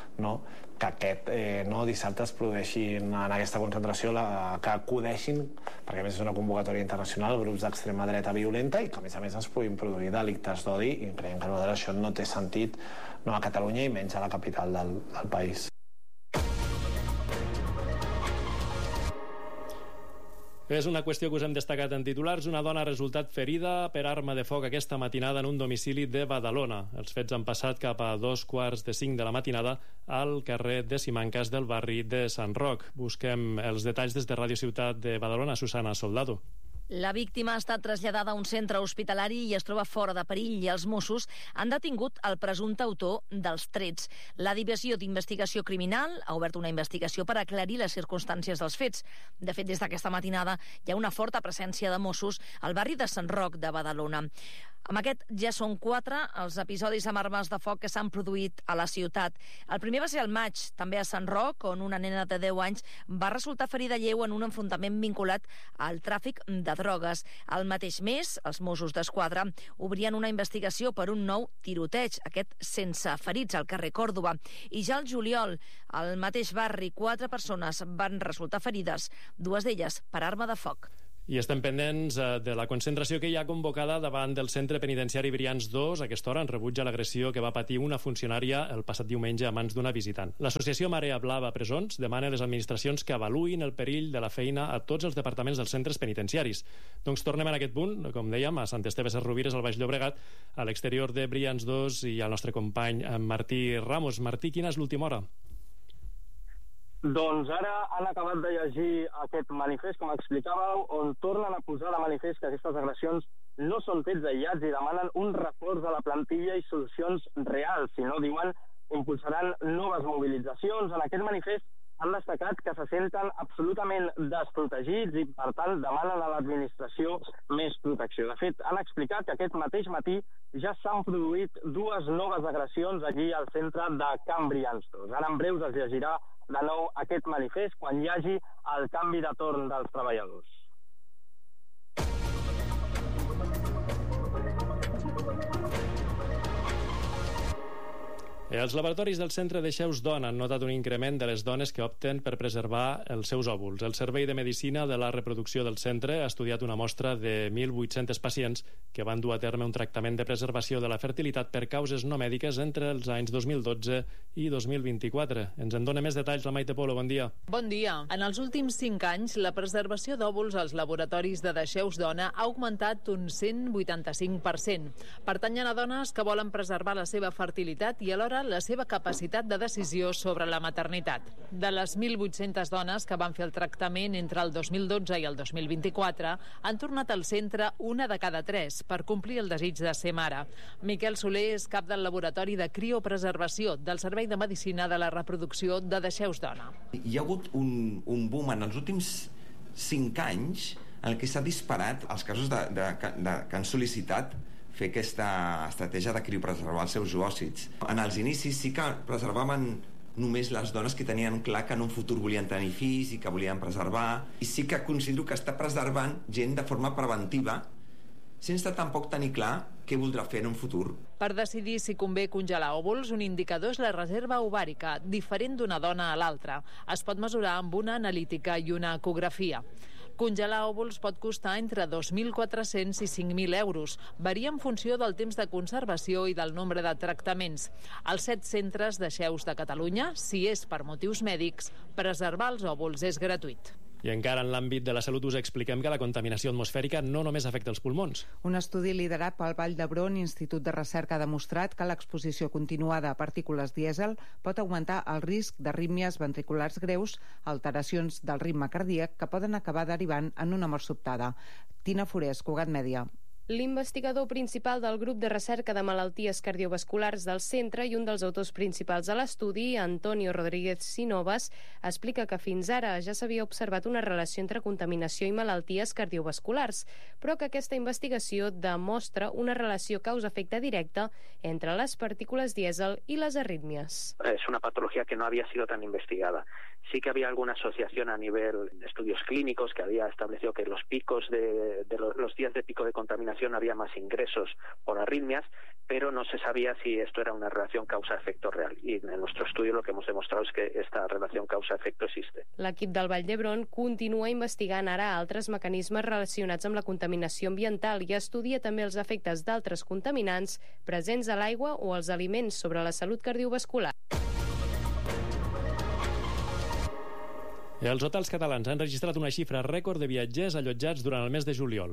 que aquest dissabte es produeixi en aquesta concentració, que acudeixin, perquè a més és una convocatòria internacional, grups d'extrema dreta violenta i que a més es puguin produir delictes d'odi, i creiem que això no té sentit a Catalunya i menys a la capital del país. És una qüestió que us hem destacat en titulars. Una dona ha resultat ferida per arma de foc aquesta matinada en un domicili de Badalona. Els fets han passat cap a 4:45 de la matinada al carrer de Simancas del barri de Sant Roc. Busquem els detalls des de Ràdio Ciutat de Badalona. Susana Soldado. La víctima ha estat traslladada a un centre hospitalari i es troba fora de perill i els Mossos han detingut el presumpte autor dels trets. La Divisió d'Investigació Criminal ha obert una investigació per aclarir les circumstàncies dels fets. De fet, des d'aquesta matinada hi ha una forta presència de Mossos al barri de Sant Roc de Badalona. Amb aquest ja són 4 els episodis amb armes de foc que s'han produït a la ciutat. El primer va ser al maig, també a Sant Roc, on una nena de 10 anys va resultar ferida lleu en un enfrontament vinculat al tràfic de drogues. Al mateix mes, els Mossos d'Esquadra obrien una investigació per un nou tiroteig, aquest sense ferits al carrer Còrdova. I ja al juliol, al mateix barri, 4 persones van resultar ferides, 2 d'elles per arma de foc. I estem pendents de la concentració que hi ha convocada davant del centre penitenciari Brians 2. A aquesta hora en rebuig a l'agressió que va patir una funcionària el passat diumenge a mans d'una visitant. L'associació Marea Blava Presons demana a les administracions que avaluïn el perill de la feina a tots els departaments dels centres penitenciaris. Doncs tornem en aquest punt, com dèiem, a Sant Esteve Sesrovires, al Baix Llobregat, a l'exterior de Brians 2, i al nostre company Martí Ramos. Martí, quina és l'última hora? Doncs ara han acabat de llegir aquest manifest, com explicàveu, on tornen a posar de manifest que aquestes agressions no són fets aïllats i demanen un reforç de la plantilla i solucions reals. Si no, diuen, impulsaran noves mobilitzacions. En aquest manifest han destacat que se senten absolutament desprotegits i, per tant, demanen a l'administració més protecció. De fet, han explicat que aquest mateix matí ja s'han produït 2 noves agressions allí al centre de Can Brians 2. Ara en breus es llegirà de nou aquest manifest quan hi hagi el canvi de torn dels treballadors. Els laboratoris del Centre Deixeus Dona han notat un increment de les dones que opten per preservar els seus òvuls. El Servei de Medicina de la Reproducció del centre ha estudiat una mostra de 1.800 pacients que van dur a terme un tractament de preservació de la fertilitat per causes no mèdiques entre els anys 2012 i 2024. Ens en dona més detalls la Maite Polo. Bon dia. Bon dia. En els últims 5 anys, la preservació d'òvuls als laboratoris de Deixeus Dona ha augmentat un 185%. Pertanyen a dones que volen preservar la seva fertilitat i alhora la seva capacitat de decisió sobre la maternitat. De les 1.800 dones que van fer el tractament entre el 2012 i el 2024, han tornat al centre 1 de cada 3 per complir el desig de ser mare. Miquel Soler és cap del laboratori de criopreservació del Servei de Medicina de la Reproducció de Deixeus Dona. Hi ha hagut un boom en els últims 5 anys en què s'ha disparat els casos que han sol·licitat fer aquesta estratègia de criopreservar els seus oòcits. En els inicis sí que preservaven només les dones que tenien clar que en un futur volien tenir fills i que volien preservar, i sí que considero que està preservant gent de forma preventiva sense tampoc tenir clar què voldrà fer en un futur. Per decidir si convé congelar òvuls, un indicador és la reserva ovàrica, diferent d'una dona a l'altra. Es pot mesurar amb una analítica i una ecografia. Congelar òvuls pot costar entre 2.400 i 5.000 euros. Varia en funció del temps de conservació i del nombre de tractaments. Als 7 centres Deixeus de Catalunya, si és per motius mèdics, preservar els òvuls és gratuït. I encara en l'àmbit de la salut us expliquem que la contaminació atmosfèrica no només afecta els pulmons. Un estudi liderat pel Vall d'Hebron, Institut de Recerca, ha demostrat que l'exposició continuada a partícules dièsel pot augmentar el risc d'arrítmies ventriculars greus, alteracions del ritme cardíac que poden acabar derivant en una mort sobtada. Tina Forés, Cugat Mèdia. L'investigador principal del grup de recerca de malalties cardiovasculars del centre i un dels autors principals de l'estudi, Antonio Rodríguez Sinovas, explica que fins ara ja s'havia observat una relació entre contaminació i malalties cardiovasculars, però que aquesta investigació demostra una relació causa-efecte directa entre les partícules dièsel y las arritmias. Es una patología que no había sido tan investigada. Sí que había alguna asociación a nivel de estudios clínicos que había establecido que los picos los días de pico de contaminación había más ingresos por arritmias, pero no se sabía si esto era una relación causa-efecto real. Y en nuestro estudio lo que hemos demostrado es que esta relación causa-efecto existe. L'equip del Vall d'Hebron continua investigant ara altres mecanismes relacionats amb la contaminació ambiental i estudia també els efectes d'altres contaminants presents a l'aigua o als aliments sobre la salut cardiovascular. Els hotels catalans han registrat una xifra rècord de viatgers allotjats durant el mes de juliol.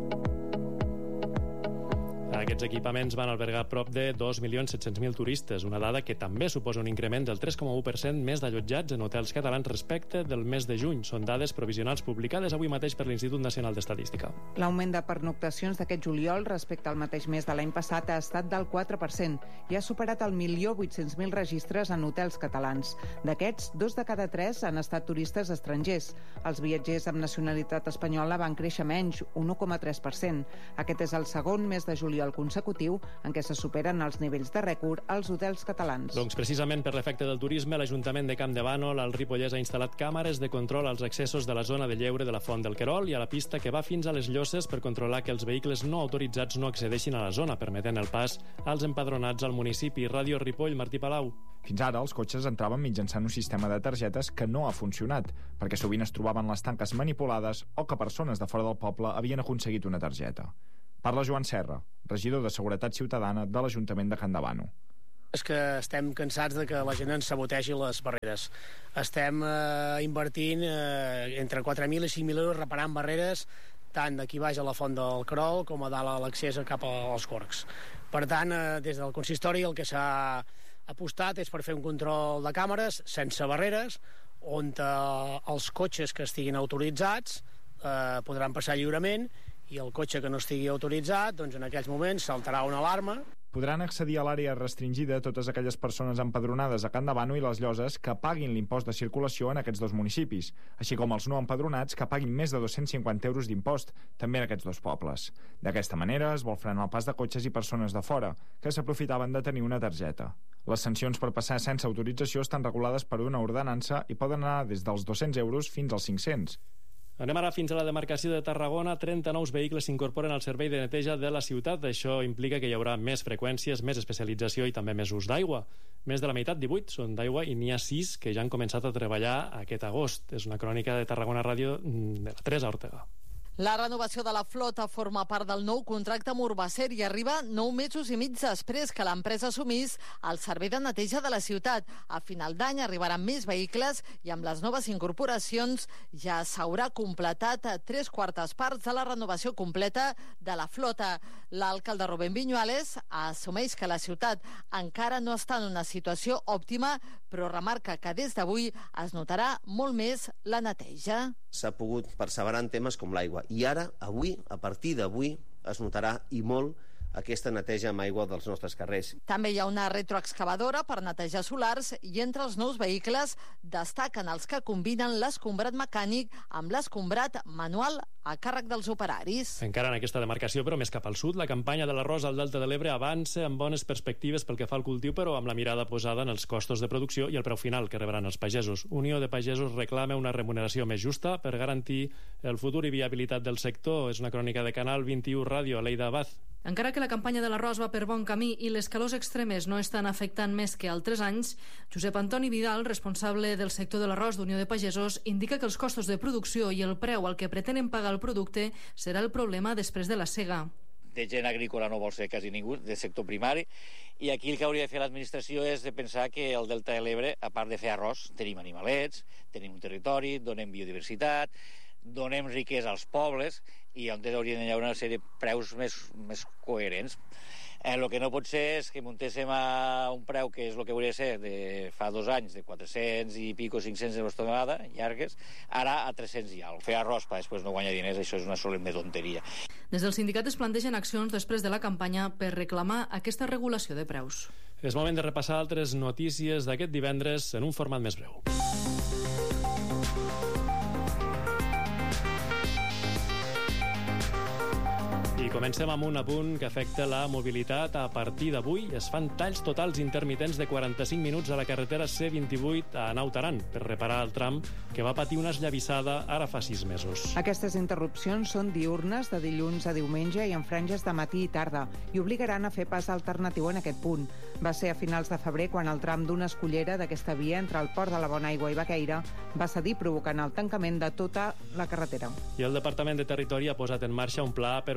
Aquests equipaments van albergar prop de 2.700.000 turistes, una dada que també suposa un increment del 3,1% més d'allotjats en hotels catalans respecte del mes de juny. Són dades provisionals publicades avui mateix per l'Institut Nacional d'Estadística. L'augment de pernoctacions d'aquest juliol respecte al mateix mes de l'any passat ha estat del 4% i ha superat el 1.800.000 registres en hotels catalans. D'aquests, 2 de cada 3 han estat turistes estrangers. Els viatgers amb nacionalitat espanyola van créixer menys, un 1,3%. Aquest és el segon mes de juliol consecutiu en què se superen els nivells de rècord als hotels catalans. Doncs precisament per l'efecte del turisme, l'Ajuntament de Campdevànol, al Ripollès, ha instal·lat càmeres de control als accessos de la zona de lleure de la Font del Querol i a la pista que va fins a les Llosses per controlar que els vehicles no autoritzats no accedeixin a la zona, permetent el pas als empadronats al municipi. Ràdio Ripoll, Martí Palau. Fins ara, els cotxes entraven mitjançant un sistema de targetes que no ha funcionat, perquè sovint es trobaven les tanques manipulades o que persones de fora del poble havien aconseguit una targeta. Parla Joan Serra, regidor de Seguretat Ciutadana de l'Ajuntament de Campdevànol. És que estem cansats de que la gent ens sabotegi les barreres. Estem invertint entre 4.000 i 5.000 euros reparant barreres tant d'aquí baix a la Font del Querol com a dalt a l'accés cap als Corcs. Per tant, des del consistori el que s'ha apostat és per fer un control de càmeres sense barreres, on els cotxes que estiguin autoritzats podran passar lliurement i el cotxe que no estigui autoritzat, doncs en aquells moments saltarà una alarma. Podran accedir a l'àrea restringida totes aquelles persones empadronades a Campdevànol i les Lloses que paguin l'impost de circulació en aquests dos municipis, així com els no empadronats que paguin més de 250 euros d'impost, també en aquests dos pobles. D'aquesta manera es vol frenar el pas de cotxes i persones de fora, que s'aprofitaven de tenir una targeta. Les sancions per passar sense autorització estan regulades per una ordenança i poden anar des dels 200 euros fins als 500. Anem ara fins a la demarcació de Tarragona. 30 nous vehicles s'incorporen al servei de neteja de la ciutat. Això implica que hi haurà més freqüències, més especialització i també més ús d'aigua. Més de la meitat, 18, són d'aigua i n'hi ha 6 que ja han començat a treballar aquest agost. És una crònica de Tarragona Ràdio de la Teresa Ortega. La renovació de la flota forma part del nou contracte amb Urbacer i arriba 9 mesos i mig després que l'empresa assumís el servei de neteja de la ciutat. A final d'any arribaran més vehicles i amb les noves incorporacions ja s'haurà completat 3/4 parts de la renovació completa de la flota. L'alcalde Rubén Viñuales assumeix que la ciutat encara no està en una situació òptima, però remarca que des d'avui es notarà molt més la neteja. S'ha pogut perseverar en temes com l'aigua. I ara, avui, a partir d'avui, es notarà i molt aquesta neteja amb aigua dels nostres carrers. També hi ha una retroexcavadora per netejar solars i entre els nous vehicles destaquen els que combinen l'escombrat mecànic amb l'escombrat manual a càrrec dels operaris. Encara en aquesta demarcació, però més cap al sud, la campanya de l'arròs al Delta de l'Ebre avança amb bones perspectives pel que fa al cultiu, però amb la mirada posada en els costos de producció i el preu final que rebran els pagesos. Unió de Pagesos reclama una remuneració més justa per garantir el futur i viabilitat del sector. És una crònica de Canal 21 Ràdio, Aleida Abad. Encara que la campanya de l'arròs va per bon camí i les calors extremes no estan afectant més que altres anys, Josep Antoni Vidal, responsable del sector de l'arròs d'Unió de Pagesos, indica que els costos de producció i el preu al que pretenen pagar el producte serà el problema després de la sega. De gent agrícola no vol ser quasi ningú, del sector primari, i aquí el que hauria de fer l'administració és de pensar que el Delta de l'Ebre, a part de fer arròs, tenim animalets, tenim un territori, donem biodiversitat, donem riquesa als pobles i on haurien d'haver una sèrie de preus més coherents. El que no pot ser és que muntéssim a un preu que és el que hauria de ser de fa 2 anys, de 400 i pico, 500 euros tonelada, llargues, ara a 300 i alguna. Fer arròs per després no guanyar diners, això és una solemne tonteria. Des del sindicat es plantegen accions després de la campanya per reclamar aquesta regulació de preus. És moment de repassar altres notícies d'aquest divendres en un format més breu. I comencem amb un apunt que afecta la mobilitat. A partir d'avui es fan talls totals intermitents de 45 minuts a la carretera C28 a Naut Aran per reparar el tram que va patir una esllavissada ara fa 6 mesos. Aquestes interrupcions són diürnes de dilluns a diumenge i en franges de matí i tarda i obligaran a fer pas alternatiu en aquest punt. Va ser a finals de febrer quan el tram d'una escullera d'aquesta via entre el Port de la Bonaigua i Baqueira va cedir provocant el tancament de tota la carretera. I el Departament de Territori ha posat en marxa un pla per ordenar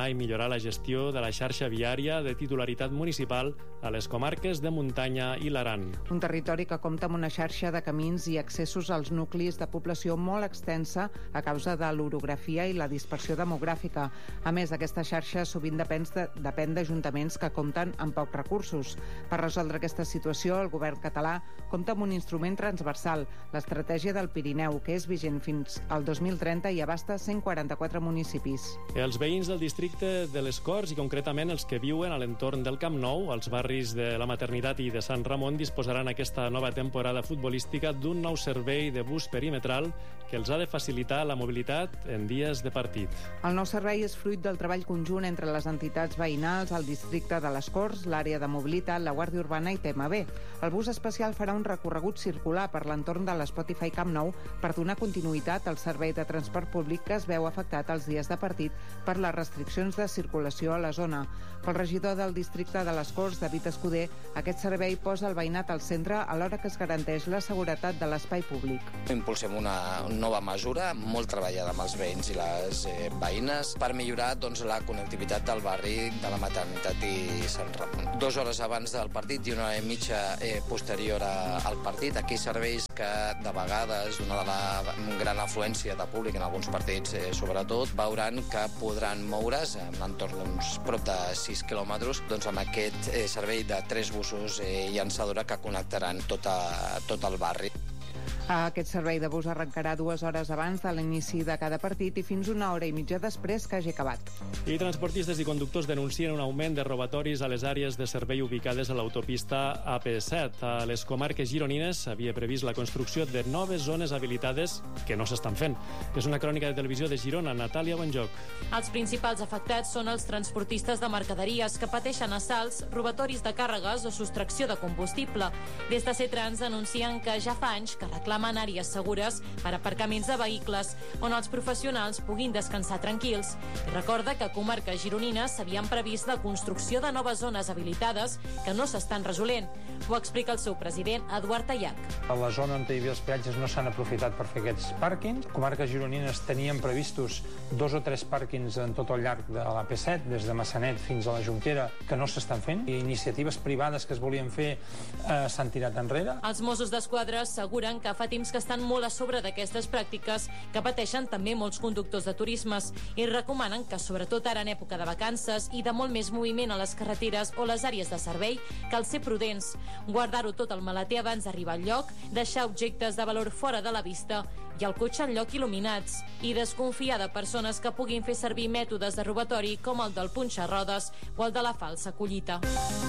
i millorar la gestió de la xarxa viària de titularitat municipal a les comarques de muntanya i l'Aran. Un territori que compta amb una xarxa de camins i accessos als nuclis de població molt extensa a causa de l'orografia i la dispersió demogràfica. A més, aquesta xarxa sovint depèn d'ajuntaments que compten amb pocs recursos. Per resoldre aquesta situació, el govern català compta amb un instrument transversal, l'Estratègia del Pirineu, que és vigent fins al 2030 i abasta 144 municipis. Els veïns del districte de les Corts, i concretament els que viuen a l'entorn del Camp Nou, als barris de la Maternitat i de Sant Ramon, disposaran aquesta nova temporada futbolística d'un nou servei de bus perimetral que els ha de facilitar la mobilitat en dies de partit. El nou servei és fruit del treball conjunt entre les entitats veïnals, el districte de les Corts, l'àrea de mobilitat, la Guàrdia Urbana i TMB. El bus especial farà un recorregut circular per l'entorn de l'Spotify Camp Nou per donar continuïtat al servei de transport públic que es veu afectat els dies de partit per les restriccions de circulació a la zona. Pel regidor del districte de les Corts, David Escuder, aquest servei posa el veïnat al centre alhora que es garanteix la seguretat de l'espai públic. Impulsem una nova mesura molt treballada amb els veïns i les veïnes per millorar la connectivitat del barri de la Maternitat i Sant Ramon. 2 hores abans del partit i 1 hora i mitja posterior al partit. Aquí serveis que de vegades, donada la gran afluència de públic en alguns partits sobretot, veuran que podran moure's en l'entorn d'uns prop de 6 quilòmetres amb aquest servei de 3 busos llançadora que connectaran tot el barri. Aquest servei de bus arrencarà 2 hores abans de l'inici de cada partit i fins 1 hora i mitja després que hagi acabat. I transportistes i conductors denuncien un augment de robatoris a les àrees de servei ubicades a l'autopista AP7. A les comarques gironines s'havia previst la construcció de noves zones habilitades que no s'estan fent. És una crònica de televisió de Girona. Natàlia Bonjoc. Els principals afectats són els transportistes de mercaderies que pateixen assalts, robatoris de càrregues o sostracció de combustible. Des de Cetrans denuncien que ja fa anys que reclamen àrees segures per aparcaments de vehicles on els professionals puguin descansar tranquils. I recorda que a comarques gironines s'havien previst la construcció de noves zones habilitades que no s'estan resolent. Ho explica el seu president, Eduard Tayac. A la zona on hi havia els peatges no s'han aprofitat per fer aquests pàrquings. Comarques gironines tenien previstos 2 o 3 pàrquings en tot el llarg de l'AP7, des de Massanet fins a la Jonquera, que no s'estan fent. I iniciatives privades que es volien fer s'han tirat enrere. Els Mossos d'Esquadra asseguren que fa temps que estan molt a sobre d'aquestes pràctiques que pateixen també molts conductors de turismes i recomanen que, sobretot ara en època de vacances i de molt més moviment a les carreteres o les àrees de servei, cal ser prudents, guardar-ho tot al maleter abans d'arribar al lloc, deixar objectes de valor fora de la vista i el cotxe en lloc il·luminats i desconfiar de persones que puguin fer servir mètodes de robatori com el del punxarrodes o el de la falsa collita.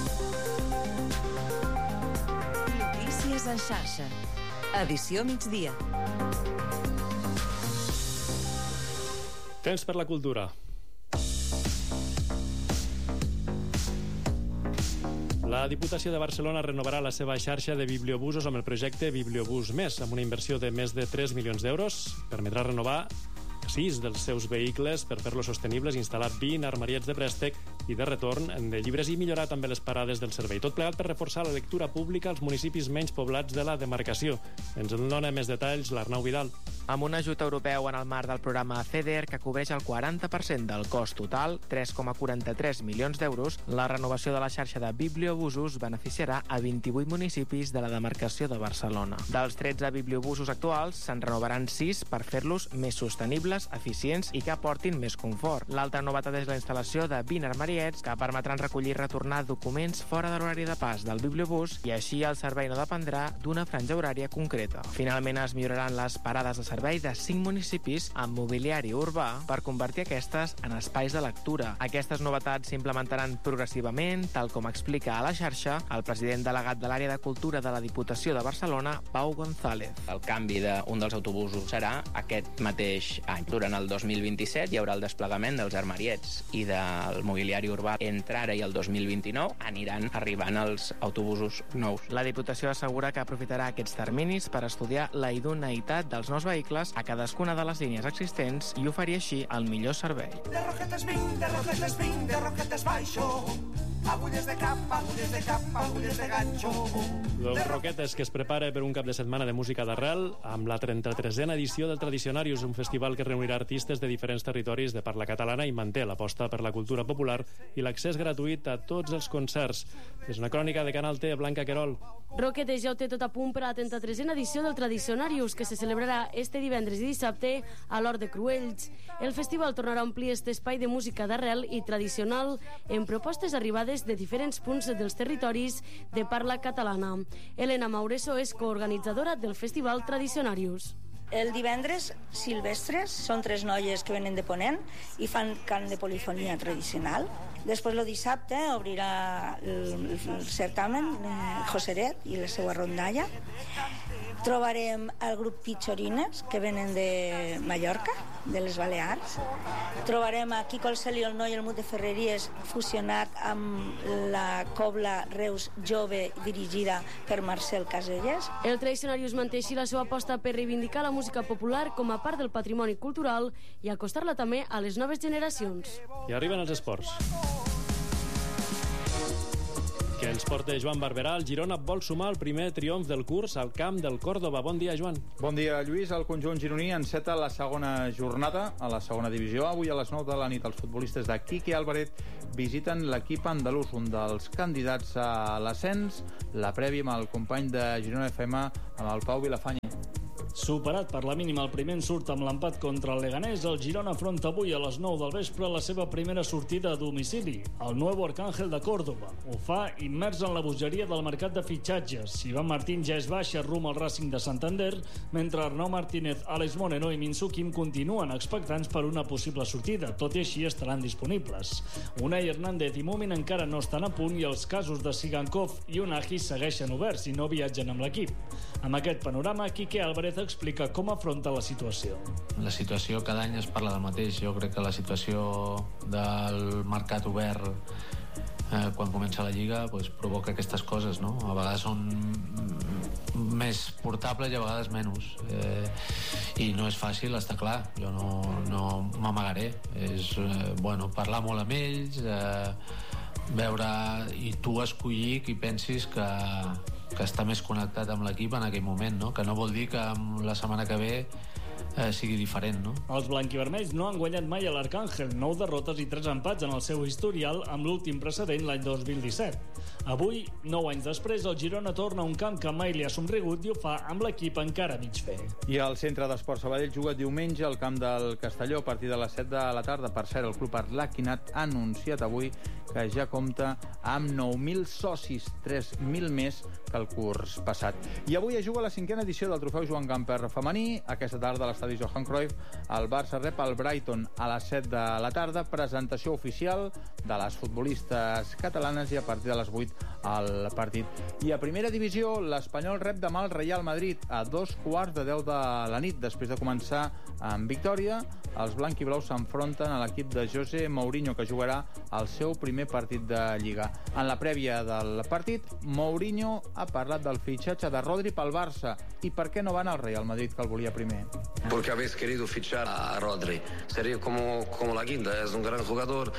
Notícies en xarxa. Edició migdia. Temps per la cultura. La Diputació de Barcelona renovarà la seva xarxa de bibliobusos amb el projecte Bibliobús Més, amb una inversió de més de 3 milions d'euros. Permetrà renovar 6 dels seus vehicles per fer-los sostenibles, instal·lar 20 armariets de préstec i de retorn de llibres i millorar també les parades del servei. Tot plegat per reforçar la lectura pública als municipis menys poblats de la demarcació. Ens en dona més detalls l'Arnau Vidal. Amb un ajut europeu en el marc del programa FEDER, que cobreix el 40% del cost total, 3,43 milions d'euros, la renovació de la xarxa de bibliobusos beneficiarà a 28 municipis de la demarcació de Barcelona. Dels 13 bibliobusos actuals, se'n renovaran 6 per fer-los més sostenibles, eficients i que aportin més confort. L'altra novetat és la instal·lació de 20 armariets que permetran recollir i retornar documents fora de l'horari de pas del bibliobús i així el servei no dependrà d'una franja horària concreta. Finalment es milloraran les parades de servei de 5 municipis amb mobiliari urbà per convertir aquestes en espais de lectura. Aquestes novetats s'implementaran progressivament, tal com explica a la xarxa el president delegat de l'àrea de cultura de la Diputació de Barcelona, Pau González. El canvi d'un dels autobusos serà aquest mateix any. Durant el 2027 hi haurà el desplegament dels armariets i del mobiliari urbà. Entre ara i el 2029 aniran arribant els autobusos nous. La Diputació assegura que aprofitarà aquests terminis per estudiar la idoneïtat dels nous vehicles a cadascuna de les línies existents i oferir així el millor servei. De Roquetes vinc, de Roquetes vinc, de Roquetes baixo. agulles de cap, agulles de cap, agulles de ganxo. Los Roquetes, que es prepara per un cap de setmana de música d'arrel amb la 33a edició del Tradicionarius, un festival que reunirà artistes de diferents territoris de parla catalana i manté l'aposta per la cultura popular i l'accés gratuït a tots els concerts. És una crònica de Canal T, Blanca Querol. Roquetes ja ho té tot a punt per a la 33a edició del Tradicionarius, que se celebrarà este divendres i dissabte a l'Hort de Cruells. El festival tornarà a omplir este espai de música d'arrel i tradicional en propostes arribades de diferents punts dels territoris de parla catalana. Elena Maureso és coorganitzadora del Festival Tradicionarius. El divendres, Silvestres, són 3 noies que venen de Ponent i fan cant de polifonia tradicional. Després, el dissabte, obrirà el certamen Joseret i la seva rondalla. Trobarem el grup Pitxorines, que venen de Mallorca, de les Balears. Trobarem a Quico el Cel i el Noi, el Mut de Ferreries, fusionat amb la cobla Reus Jove, dirigida per Marcel Caselles. El Tradicionarius manté així la seva aposta per reivindicar la música popular com a part del patrimoni cultural i acostar-la també a les noves generacions. I arriben els esports, que ens porta Joan Barberà. El Girona vol sumar el primer triomf del curs al camp del Córdoba. Bon dia, Joan. Bon dia, Lluís. El conjunt gironí enceta la segona jornada a la segona divisió. Avui a les 9 de la nit els futbolistes de Quique Álvarez visiten l'equip andalús, un dels candidats a l'ascens. La prèvia amb el company de Girona FM, amb el Pau Vilafany. Superat per la mínima el primer ensurt amb l'empat contra el Leganés, el Girona afronta avui a les 9 del vespre la seva primera sortida a domicili, al Nuevo Arcángel de Córdoba. Ho fa immers en la bogeria del mercat de fitxatges. Ivan Martín ja és baixa rum al Racing de Santander, mentre Arnau Martínez, Àlex Moreno i Minsu Kim continuen expectants per una possible sortida. Tot i així estaran disponibles. Unai Hernández i Mumin encara no estan a punt i els casos de Sigankov i Unagi segueixen oberts i no viatgen amb l'equip. Amb aquest panorama, Quique Álvarez explica com afronta la situació. La situació, cada any es parla del mateix. Jo crec que la situació del mercat obert quan comença la Lliga provoca aquestes coses, no? A vegades són més portables i a vegades menys. I no és fàcil, està clar. Jo no m'amagaré. És parlar molt amb ells, veure i tu escollir qui pensis que està més connectat amb l'equip en aquell moment, no? Que no vol dir que la setmana que ve sigui diferent, no? Els blanquivermells no han guanyat mai a l'Arcàngel, 9 derrotes i 3 empats en el seu historial, amb l'últim precedent l'any 2017. Avui, 9 anys després, el Girona torna a un camp que mai li ha somrigut i ho fa amb l'equip encara mig fer. I el Centre d'Esports Sabadell juga diumenge al camp del Castelló a partir de les 7 de la tarda. Per cert, el club Arlequinat ha anunciat avui que ja compta amb 9.000 socis, 3.000 més que el curs passat. I avui es juga la 5a edició del trofeu Joan Gamper femení. Aquesta tarda a l'estadi Johan Cruyff el Barça rep el Brighton a les 7 de la tarda. Presentació oficial de les futbolistes catalanes i a partir de les 8 al partit. I a primera divisió l'Espanyol rep demà el Real Madrid a 2:15 de la nit. Després de començar amb victòria, els blanc-i-blaus s'enfronten a l'equip de José Mourinho, que jugarà el seu primer partit de Lliga. En la prèvia del partit, Mourinho ha parlat del fitxatge de Rodri pel Barça i per què no va anar al Real Madrid, que el volia primer. Porque habéis querido fichar a Rodri. Sería como la guinda, es un gran jugador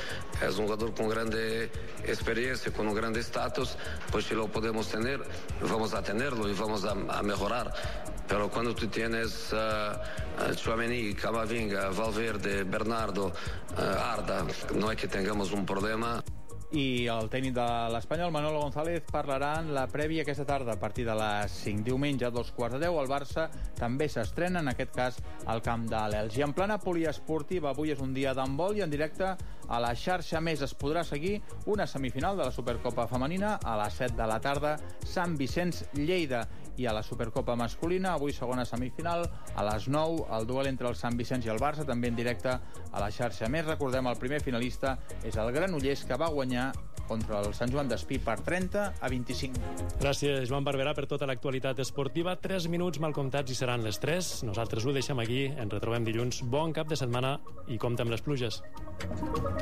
con grande experiencia, con un grande estatus, pues si lo podemos tener, vamos a tenerlo y vamos a mejorar. Pero cuando tú tienes Tchouaméni, Camavinga, Valverde, Bernardo, Arda, no es que tengamos un problema. I el tècnic de l'Espanyol, Manolo González, parlarà en la prèvia aquesta tarda a partir de les 5. Diumenge a 2:15. El Barça també s'estrena, en aquest cas, al camp de l'Elx. I en plana poliesportiva, avui és un dia d'handbol i en directe a la xarxa Més es podrà seguir una semifinal de la Supercopa femenina a les 7 de la tarda, Sant Vicenç Lleida. I a la Supercopa masculina, avui segona semifinal, a les 9, el duel entre el Sant Vicenç i el Barça, també en directe a la xarxa Més. Recordem, el primer finalista és el Granollers, que va guanyar contra el Sant Joan d'Espí per 30-25. Gràcies, Joan Barberà, per tota l'actualitat esportiva. 3 minuts mal comptats i seran les 3. Nosaltres ho deixem aquí. Ens retrobem dilluns. Bon cap de setmana i compte amb les pluges.